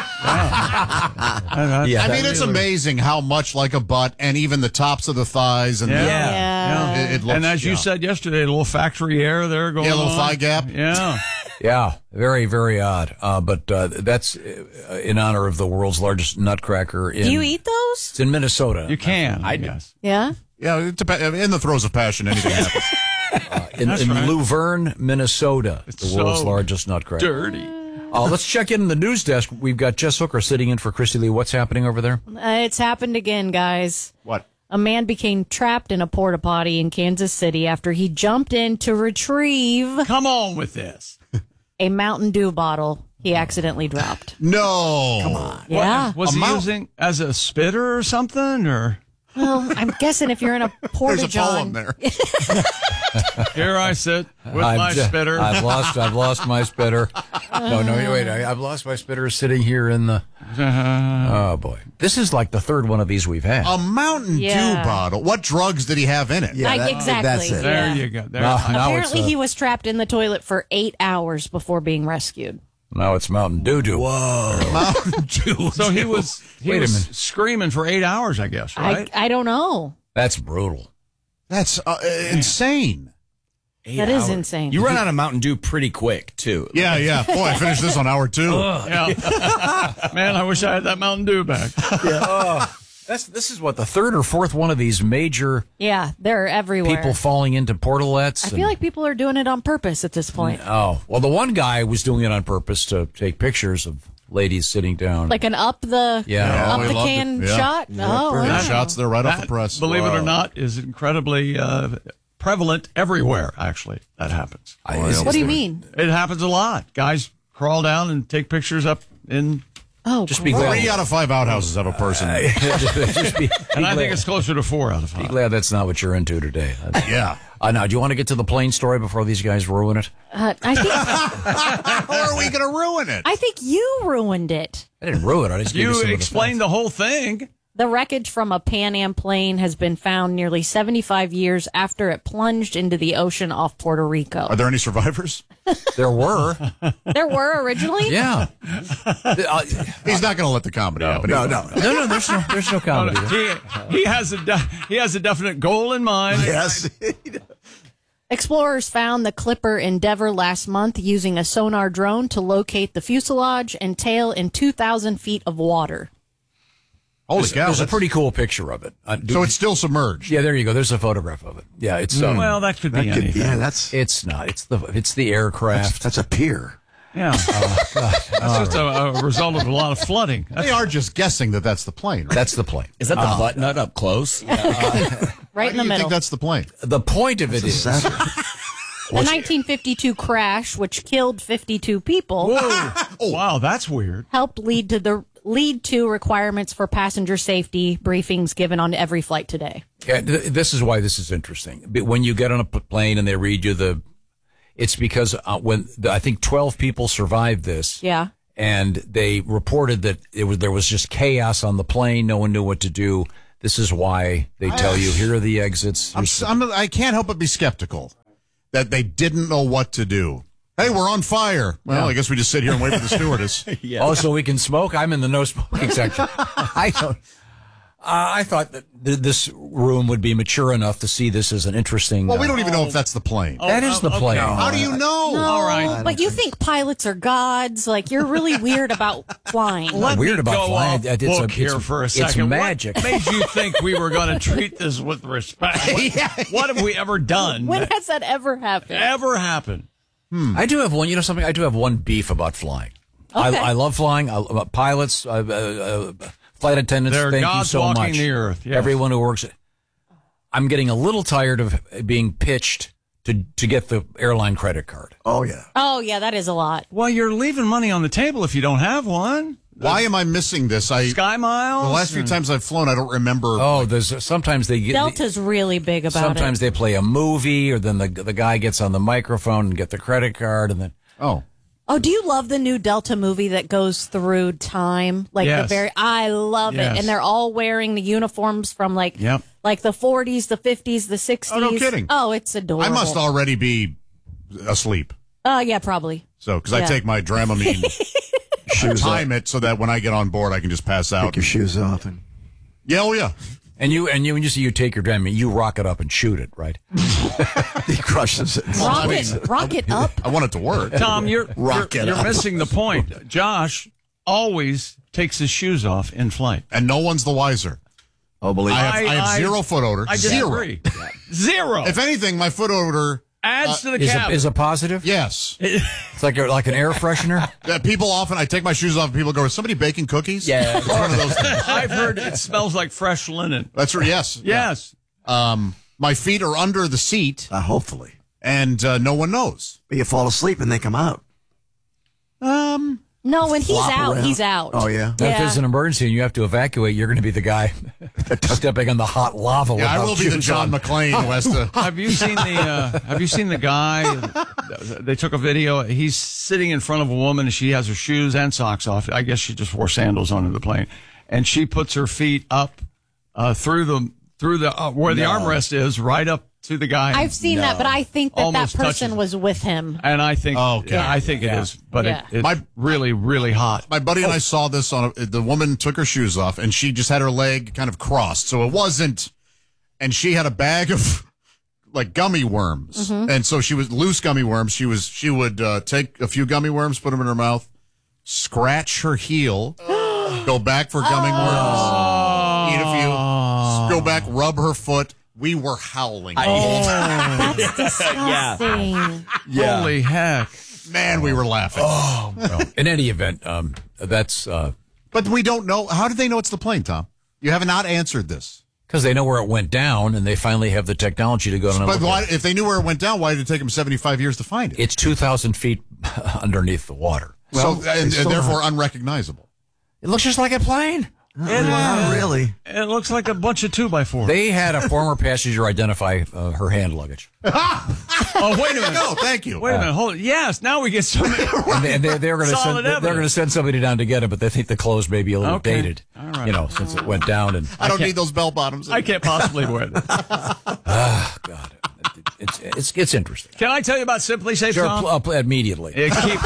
Yeah. Yeah. I mean, it's amazing how much like a butt, and even the tops of the thighs, and Yeah. the, Yeah. It, it looks, And as you yeah. said yesterday, a little factory air there going Yeah, a little on. thigh gap. Yeah. Yeah, very, very odd. Uh, but uh, that's uh, in honor of the world's largest nutcracker. In, Do you eat those? It's in Minnesota. You can. I do. guess. Yeah. Yeah, it dep- in the throes of passion, anything happens. Uh, in That's in right. Luverne, Minnesota, the so world's largest nutcracker. Dirty. Uh, let's check in the news desk. We've got Jess Hooker sitting in for Christy Lee. What's happening over there? Uh, it's happened again, guys. What? A man became trapped in a porta potty in Kansas City after he jumped in to retrieve Come on with this. a Mountain Dew bottle he accidentally dropped. No. Come on. Yeah. What, was A he mount- using as a spitter or something? Or Well, I'm guessing if you're in a porta There's a john, poem there. here I sit with I've my ju- spitter. I've lost. I've lost my spitter. No, no, wait. I, I've lost my spitter sitting here in the. Oh boy, this is like the third one of these we've had. A Mountain Yeah. Dew bottle. What drugs did he have in it? Yeah, Like, that- exactly. That's it. there yeah. you go. There. now, now it's apparently uh, he was trapped in the toilet for eight hours before being rescued. now it's Mountain Dew Dew. Whoa. Mountain Dew. So he was he Wait a was minute. screaming for eight hours, I guess, right? I I don't know. That's brutal. That's uh, insane. Eight That is hours. insane. You run out of Mountain Dew pretty quick too. Yeah, yeah. Boy, I finished this on hour two. Yeah. Man, I wish I had that Mountain Dew back. Oh, that's this is what the third or fourth one of these major Yeah, they're everywhere. people falling into portalettes. I and- feel like people are doing it on purpose at this point. Oh, well, the one guy was doing it on purpose to take pictures of ladies sitting down. Like an up the Yeah. up we the loved can it. Yeah. shot. Oh, Brilliant wow. shots there right off That, the press. Believe it Wow. or not, is incredibly uh, prevalent everywhere. Actually, that happens. I- is- What do you is there- mean? It happens a lot. Guys crawl down and take pictures up in, Oh, Just be gross. glad. Three out of five outhouses have a person. Just be, and I glad- think it's closer to four out of be five. glad that's not what you're into today. yeah. Uh, now, do you want to get to the plane story before these guys ruin it? Uh, I think How are we going to ruin it? I think you ruined it. I didn't ruin it. I just gave you You some of the explained the whole thing. The wreckage from a Pan Am plane has been found nearly seventy-five years after it plunged into the ocean off Puerto Rico. Are there any survivors? facts. There were. There were originally? Yeah. The- uh, He's not going to let the comedy happen. No, no. no, no, there's no, there's no comedy. there. He, he has a de- he has a definite goal in mind. Yes. Explorers found the Clipper Endeavour last month using a sonar drone to locate the fuselage and tail in two thousand feet of water. Holy There's, cow. there's a that's- pretty cool picture of it. Uh, do- So it's still submerged. yeah, there you go. There's a photograph of it. Yeah, it's um, Well, that could be That could- anything. yeah, that's it's not. It's the it's the that's, aircraft. that's a pier. Yeah. Oh, God. That's just a, a result of a lot of flooding. They are just guessing that that's the plane. Right? That's the plane. Is that the Uh, butt nut up close? Uh, Right in the you middle. think that's the plane? The point of it is, The nineteen fifty-two crash, which killed fifty-two people, Oh, wow, that's weird. helped lead to the lead to requirements for passenger safety briefings given on every flight today. yeah, th- this is why this is interesting. But when you get on a p- plane and they read you the, it's because uh, when the, I think twelve people survived this. Yeah. And they reported that it was there was just chaos on the plane. No one knew what to do. This is why they tell you here are the exits. I'm, Here's- I'm, I can't help but be skeptical that they didn't know what to do. Hey, we're on fire. Well, Yeah. I guess we just sit here and wait for the stewardess. Oh, so we can smoke? I'm in the no smoking section. I don't. Uh, I thought that th- this room would be mature enough to see this as an interesting. Well, we uh, don't even know if that's the plane. That is the plane. How do you know? No, All right. but you think pilots are gods. Like, you're really weird about flying. Let Weird me about go flying. off It's a- book here it's- for a it's second. magic. What made you think we were going to treat this with respect? What, what have we ever done? When has that ever happened? ever happened? I do have one. You know something? I do have one beef about flying. Okay. I, I love flying. I, uh, pilots, uh, uh, uh, flight attendants. They're thank you gods so walking much. the earth, yes. Everyone who works. I'm getting a little tired of being pitched to to get the airline credit card. Oh, yeah. Oh, yeah, that is a lot. Well, you're leaving money on the table if you don't have one. Why am I missing this? I Sky Miles? The last few and- times I've flown, I don't remember. Oh, there's sometimes they get. Delta's really big about Sometimes it. they play a movie, or then the the guy gets on the microphone and get the credit card, and then oh, Oh, do you love the new Delta movie that goes through time? Like Yes. the very, I love Yes. it. And they're all wearing the uniforms from like, Yep. like the forties, the fifties, the sixties. Oh, no kidding. Oh, it's adorable. I must already be asleep. Oh, yeah, probably. So, because I Yeah. take my Dramamine, I Shoes time off. it so that when I get on board, I can just pass out. Take your shoes off. And Yeah, oh yeah. and you and you when you see you take your Dramamine, you rock it up and shoot it, right? he crushes it. Rock I mean, it, rock it up. I want it to work. Tom, you're, Rock you're, it you're up. missing the point. Josh always takes his shoes off in flight. And no one's the wiser. Oh, believe I me. have, I, have I- zero foot odor. I zero. disagree. Zero. If anything, my foot odor Adds to the Is cabin. a, is a positive? Yes. It's like a, like an air freshener. Uh, people often, I take my shoes off and people go, is somebody baking cookies? Yeah. It's one of those things. I've heard it smells like fresh linen. That's right. Yes. Yes. Um, my feet are under the seat Uh, hopefully. and uh, no one knows. But you fall asleep and they come out. Um, No, when he's Flop out, around. he's out. Oh, yeah? If there's an emergency and you have to evacuate, you're going to be the guy stepping on the hot lava. yeah, I without will be the shoes John on. McClane who has to. Have you seen the uh, Have you seen the guy? They took a video. He's sitting in front of a woman, and she has her shoes and socks off. I guess she just wore sandals onto the plane, and she puts her feet up uh, through the through the uh, where the No. armrest is, right up to the guy. I've seen that, but I think that Almost that person touches. was with him. and I think, Oh, okay. yeah, I think Yeah. it is, but Yeah. it, it's My- really, really hot. My buddy and I saw this on a, the woman took her shoes off and she just had her leg kind of crossed. So it wasn't, and she had a bag of like gummy worms. And so she was loose gummy worms. She was, she would uh, take a few gummy worms, put them in her mouth, scratch her heel, go back for gummy worms, eat a few, go back, rub her foot. We were howling. That's disgusting. Yeah. Holy heck! Man, we were laughing. Well, in any event, um, that's uh, But we don't know. How did they know it's the plane, Tom? You have not answered this. because they know where it went down, and they finally have the technology to go and But look why, at it. if they knew where it went down, why did it take them seventy-five years to find it? It's two thousand feet underneath the water. so, they and, still and therefore have- unrecognizable. It looks just like a plane. Uh, not really. It looks like a bunch of two by four. They had a former passenger identify uh, her hand luggage. oh, wait a minute! No, thank you. Wait a minute! Hold. Yes, now we get some. And they, and they, they're going to Solid send they're evidence. going to send somebody down to get it, but they think the clothes may be a little Okay. dated. All right. You know, since it went down and I don't can't- need those bell bottoms. I can't possibly wear this. ah, God, it's it's it's interesting. Can I tell you about Simply Safe, Sure, Tom? pl- uh, pl- immediately. It keeps,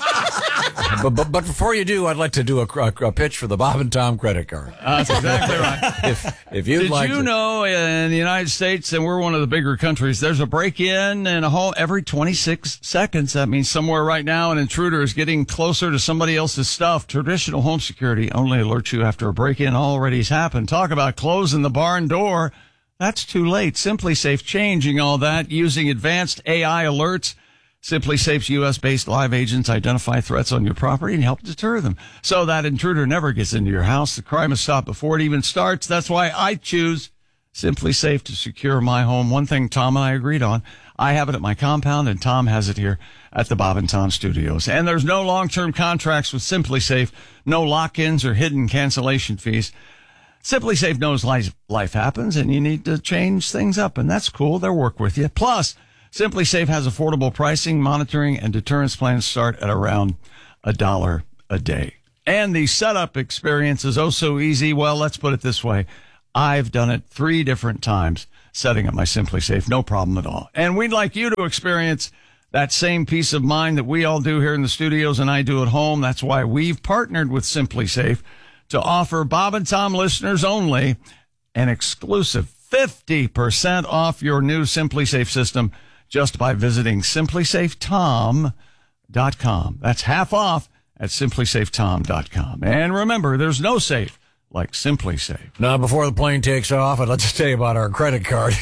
but, but but before you do, I'd like to do a, a, a pitch for the Bob and Tom credit card. that's exactly right. If if you'd Did like you to, know in the United States, and we're one of the bigger countries, there's a break-in in a home every twenty-six seconds. That means somewhere right now an intruder is getting closer to somebody else's stuff. Traditional home security only alerts you after a break-in already has happened. Talk about closing the barn door. That's too late. Simply Safe changing all that using advanced A I alerts. Simply Safe's U S-based live agents identify threats on your property and help deter them. So that intruder never gets into your house. The crime is stopped before it even starts. That's why I choose Simply Safe to secure my home. One thing Tom and I agreed on, I have it at my compound and Tom has it here at the Bob and Tom Studios. And there's no long-term contracts with Simply Safe, no lock-ins or hidden cancellation fees. Simply Safe knows life, life happens and you need to change things up, and that's cool. They'll work with you. Plus, Simply Safe has affordable pricing, monitoring, and deterrence plans start at around a dollar a day. And the setup experience is oh so easy. Well, let's put it this way. I've done it three different times, setting up my Simply Safe. No problem at all. And we'd like you to experience that same peace of mind that we all do here in the studios and I do at home. That's why we've partnered with Simply Safe to offer Bob and Tom listeners only an exclusive fifty percent off your new Simply Safe system just by visiting simply safe tom dot com. That's half off at simply safe tom dot com. And remember, there's no safe like Simply Safe. Now, before the plane takes off, I'd like to tell you about our credit card.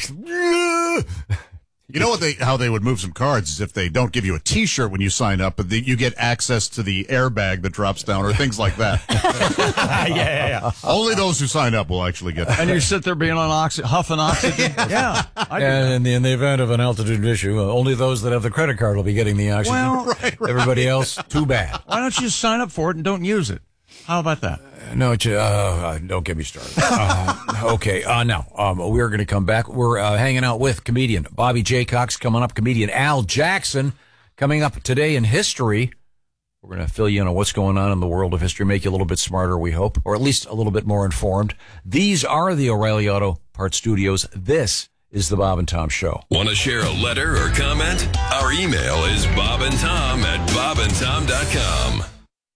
You know what they how they would move some cards is if they don't give you a T-shirt when you sign up, but the, you get access to the airbag that drops down or things like that. yeah, yeah, yeah. Only those who sign up will actually get that. And you sit there being on oxy- huffing oxygen. yeah. I do And in the, in the event of an altitude issue, uh, only those that have the credit card will be getting the oxygen. Well, right, right. Everybody else, too bad. Why don't you just sign up for it and don't use it? How about that? No, uh, uh, don't get me started. Uh, okay, uh, now, um, we're going to come back. We're uh, hanging out with comedian Bobby Jaycox coming up, comedian Al Jackson coming up today in history. We're going to fill you in on what's going on in the world of history, make you a little bit smarter, we hope, or at least a little bit more informed. These are the O'Reilly Auto Parts Studios. This is the Bob and Tom Show. Want to share a letter or comment? Our email is bobandtom at bobandtom dot com.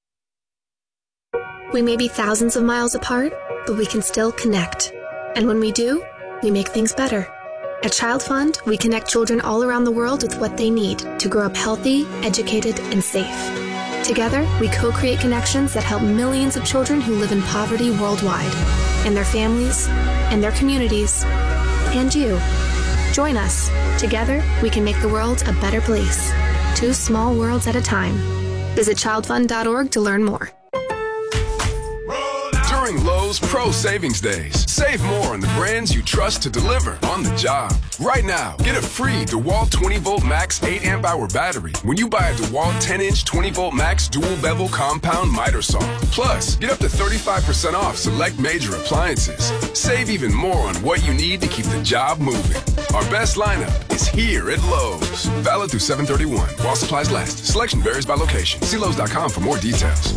We may be thousands of miles apart, but we can still connect. And when we do, we make things better. At Child Fund, we connect children all around the world with what they need to grow up healthy, educated, and safe. Together, we co-create connections that help millions of children who live in poverty worldwide, and their families, and their communities, and you. Join us. Together, we can make the world a better place. Two small worlds at a time. Visit child fund dot org to learn more. During Lowe's Pro Savings Days, save more on the brands you trust to deliver on the job. Right now, get a free DeWalt twenty volt max eight amp hour battery when you buy a DeWalt ten inch twenty volt max dual bevel compound miter saw. Plus, get up to thirty-five percent off select major appliances. Save even more on what you need to keep the job moving. Our best lineup is here at Lowe's. Valid through seven thirty-one while supplies last. Selection varies by location. See Lowe's dot com for more details.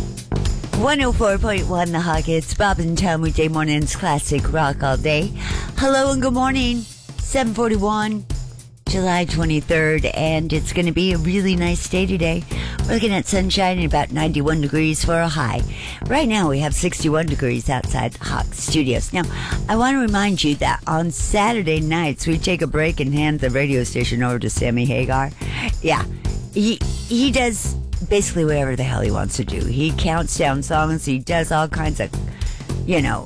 one oh four point one The Hawk. It's Bob and Tom weekday mornings, classic rock all day. Hello and good morning. seven forty-one, July twenty-third, and it's going to be a really nice day today. We're looking at sunshine and about ninety-one degrees for a high. Right now we have sixty-one degrees outside the Hawk Studios. Now, I want to remind you that on Saturday nights we take a break and hand the radio station over to Sammy Hagar. Yeah, he he does basically whatever the hell he wants to do. He counts down songs. He does all kinds of, you know,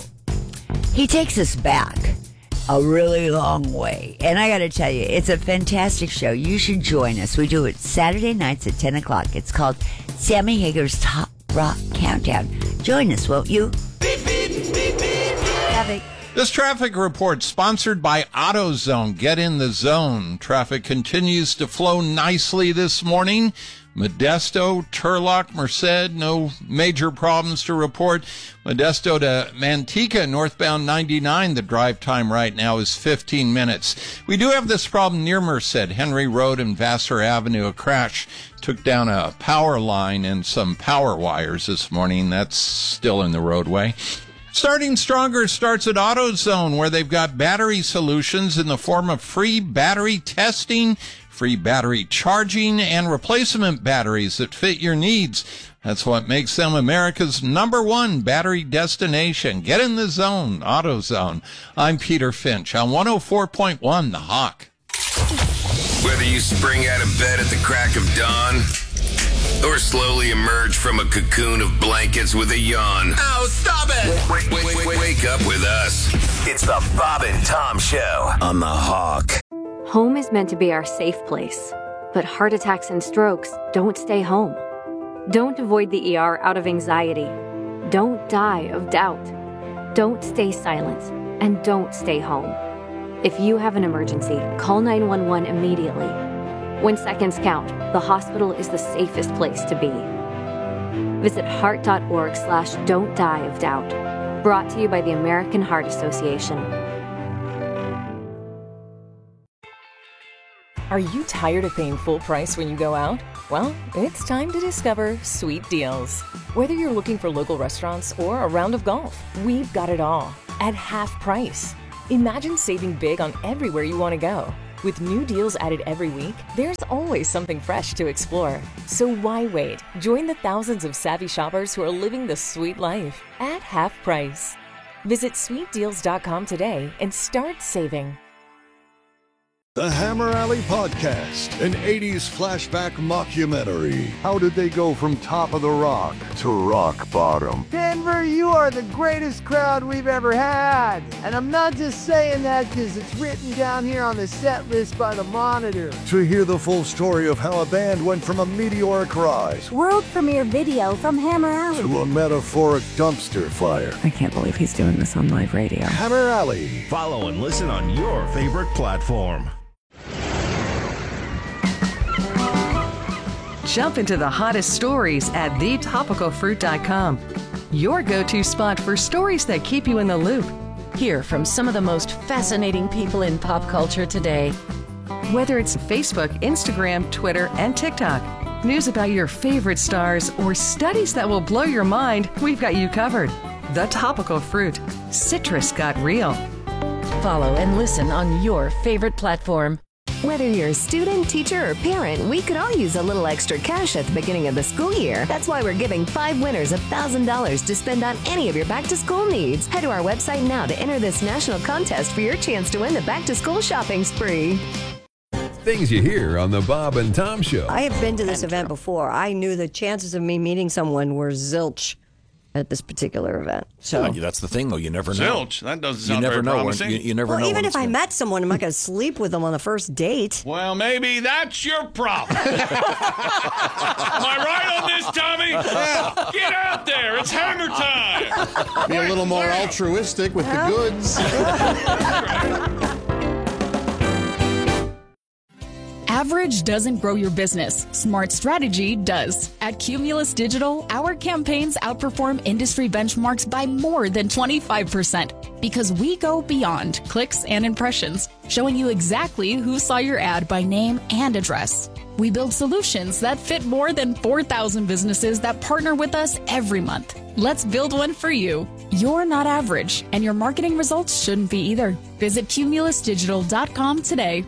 he takes us back a really long way. And I got to tell you, it's a fantastic show. You should join us. We do it Saturday nights at ten o'clock. It's called Sammy Hagar's Top Rock Countdown. Join us, won't you? Beep, beep, beep, beep, beep. Traffic. This traffic report sponsored by AutoZone. Get in the zone. Traffic continues to flow nicely this morning. Modesto, Turlock, Merced, no major problems to report. Modesto to Manteca, northbound ninety-nine, the drive time right now is fifteen minutes. We do have this problem near Merced, Henry Road and Vassar Avenue. A crash took down a power line and some power wires this morning. That's still in the roadway. Starting Stronger starts at AutoZone, where they've got battery solutions in the form of free battery testing, free battery charging, and replacement batteries that fit your needs. That's what makes them America's number one battery destination. Get in the zone, AutoZone. I'm Peter Finch on one oh four point one The Hawk. Whether you spring out of bed at the crack of dawn or slowly emerge from a cocoon of blankets with a yawn. Oh, stop it! Wake, wake, wake, wake, wake up with us. It's the Bob and Tom Show on The Hawk. Home is meant to be our safe place. But heart attacks and strokes don't stay home. Don't avoid the E R out of anxiety. Don't die of doubt. Don't stay silent. And don't stay home. If you have an emergency, call nine one one immediately. When seconds count, the hospital is the safest place to be. Visit heart.org slash don't die of doubt. Brought to you by the American Heart Association. Are you tired of paying full price when you go out? Well, it's time to discover Sweet Deals. Whether you're looking for local restaurants or a round of golf, we've got it all at half price. Imagine saving big on everywhere you want to go. With new deals added every week, there's always something fresh to explore. So why wait? Join the thousands of savvy shoppers who are living the sweet life at half price. Visit sweet deals dot com today and start saving. The Hammer Alley Podcast, an eighties flashback mockumentary. How did they go from top of the rock to rock bottom? Denver, you are the greatest crowd we've ever had. And I'm not just saying that because it's written down here on the set list by the Monitor. To hear the full story of how a band went from a meteoric rise world premiere video from Hammer Alley to a metaphoric dumpster fire. I can't believe he's doing this on live radio. Hammer Alley. Follow and listen on your favorite platform. Jump into the hottest stories at the topical fruit dot com. Your go-to spot for stories that keep you in the loop. Hear from some of the most fascinating people in pop culture today. Whether it's Facebook, Instagram, Twitter, and TikTok, news about your favorite stars, or studies that will blow your mind, we've got you covered. The Topical Fruit. Citrus got real. Follow and listen on your favorite platform. Whether you're a student, teacher, or parent, we could all use a little extra cash at the beginning of the school year. That's why we're giving five winners one thousand dollars to spend on any of your back-to-school needs. Head to our website now to enter this national contest for your chance to win the back-to-school shopping spree. Things you hear on the Bob and Tom Show. I have been to this event before. I knew the chances of me meeting someone were zilch at this particular event. So Yeah, that's the thing, though. You never know. Zilch. That doesn't You sound never very know. When, promising. you, you never well, know. even when if it's I gonna- met someone, I'm not going to sleep with them on the first date. Well, maybe that's your problem. Am I right on this, Tommy? Yeah. Get out there. It's hammer time. Be a little more altruistic with the goods. Average doesn't grow your business. Smart strategy does. At Cumulus Digital, our campaigns outperform industry benchmarks by more than twenty-five percent because we go beyond clicks and impressions, showing you exactly who saw your ad by name and address. We build solutions that fit more than four thousand businesses that partner with us every month. Let's build one for you. You're not average, and your marketing results shouldn't be either. Visit cumulus digital dot com today.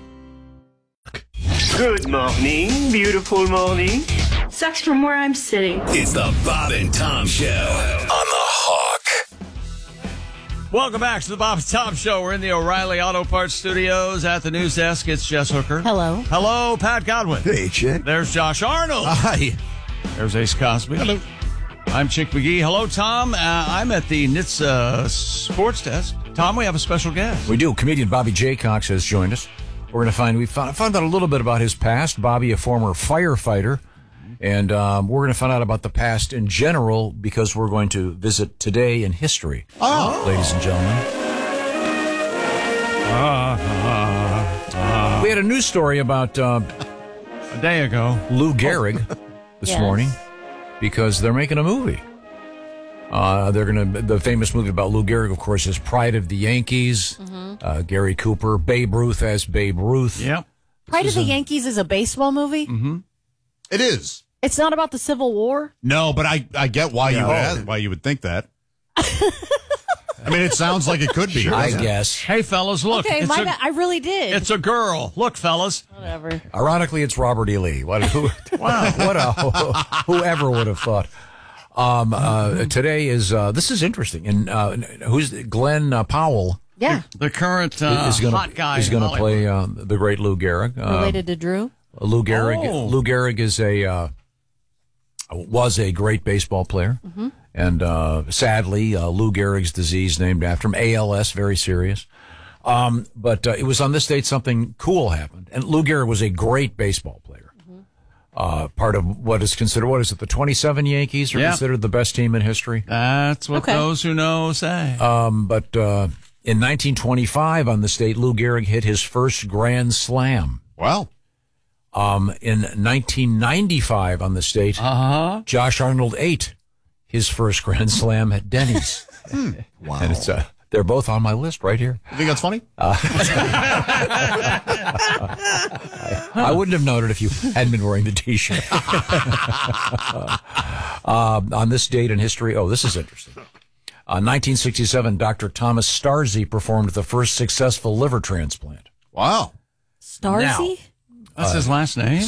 Good morning, beautiful morning. Sucks from where I'm sitting. It's the Bob and Tom Show on the Hawk. Welcome back to the Bob and Tom Show. We're in the O'Reilly Auto Parts Studios at the news desk. It's Jess Hooker. Hello. Hello, Pat Godwin. Hey, Chick. There's Josh Arnold. Hi. There's Ace Cosby. Hello. I'm Chick McGee. Hello, Tom. Uh, I'm at the N H T S A Sports Desk. Tom, we have a special guest. We do. Comedian Bobby Jaycox has joined us. We're going to find, we found, found out a little bit about his past. Bobby, a former firefighter. And um, we're going to find out about the past in general because we're going to visit today in history. Oh. Ladies and gentlemen. Uh, uh, uh, we had a news story about uh, a day ago. Lou Gehrig this Yes. morning because they're making a movie. Uh, they're going to, the famous movie about Lou Gehrig, of course, is Pride of the Yankees. Mm-hmm. Uh, Gary Cooper, Babe Ruth as Babe Ruth. Yep. Pride of the a- Yankees is a baseball movie. Mm-hmm. It is. It's not about the Civil War. No, but I, I get why you Yeah. would, why you would think that. I mean, it sounds like it could be. I doesn't it? guess. Hey, fellas, look. Okay, it's my a, bad. I really did. It's a girl. Look, fellas. Whatever. Ironically, it's Robert E. Lee. What, who, wow. What a, whoever would have thought. Um, uh, today is, uh, this is interesting. And uh, who's Glenn uh, Powell? Yeah. The current uh, is gonna, hot guy is in going to Hollywood. play uh, the great Lou Gehrig. Uh, Related to Drew? Lou Gehrig. Oh. Lou Gehrig is a uh, was a great baseball player, Mm-hmm. and uh, sadly, uh, Lou Gehrig's disease named after him, A L S, very serious. Um, but uh, it was on this date something cool happened, and Lou Gehrig was a great baseball player. Uh, part of what is considered, what is it, the twenty-seven Yankees are Yeah. considered the best team in history? That's what Okay. those who know say. Um, but uh, in nineteen twenty-five on this date, Lou Gehrig hit his first Grand Slam. Wow. Um, in nineteen ninety-five on this date, uh-huh. Josh Arnold ate his first Grand Slam at Denny's. Wow. And it's, uh, they're both on my list right here. You think that's funny? Uh, I, I wouldn't have known it if you hadn't been wearing the T-shirt. uh, on this date in history, oh, this is interesting. Uh, nineteen sixty-seven, Doctor Thomas Starzy performed the first successful liver transplant. Wow. Starzy? That's his last name?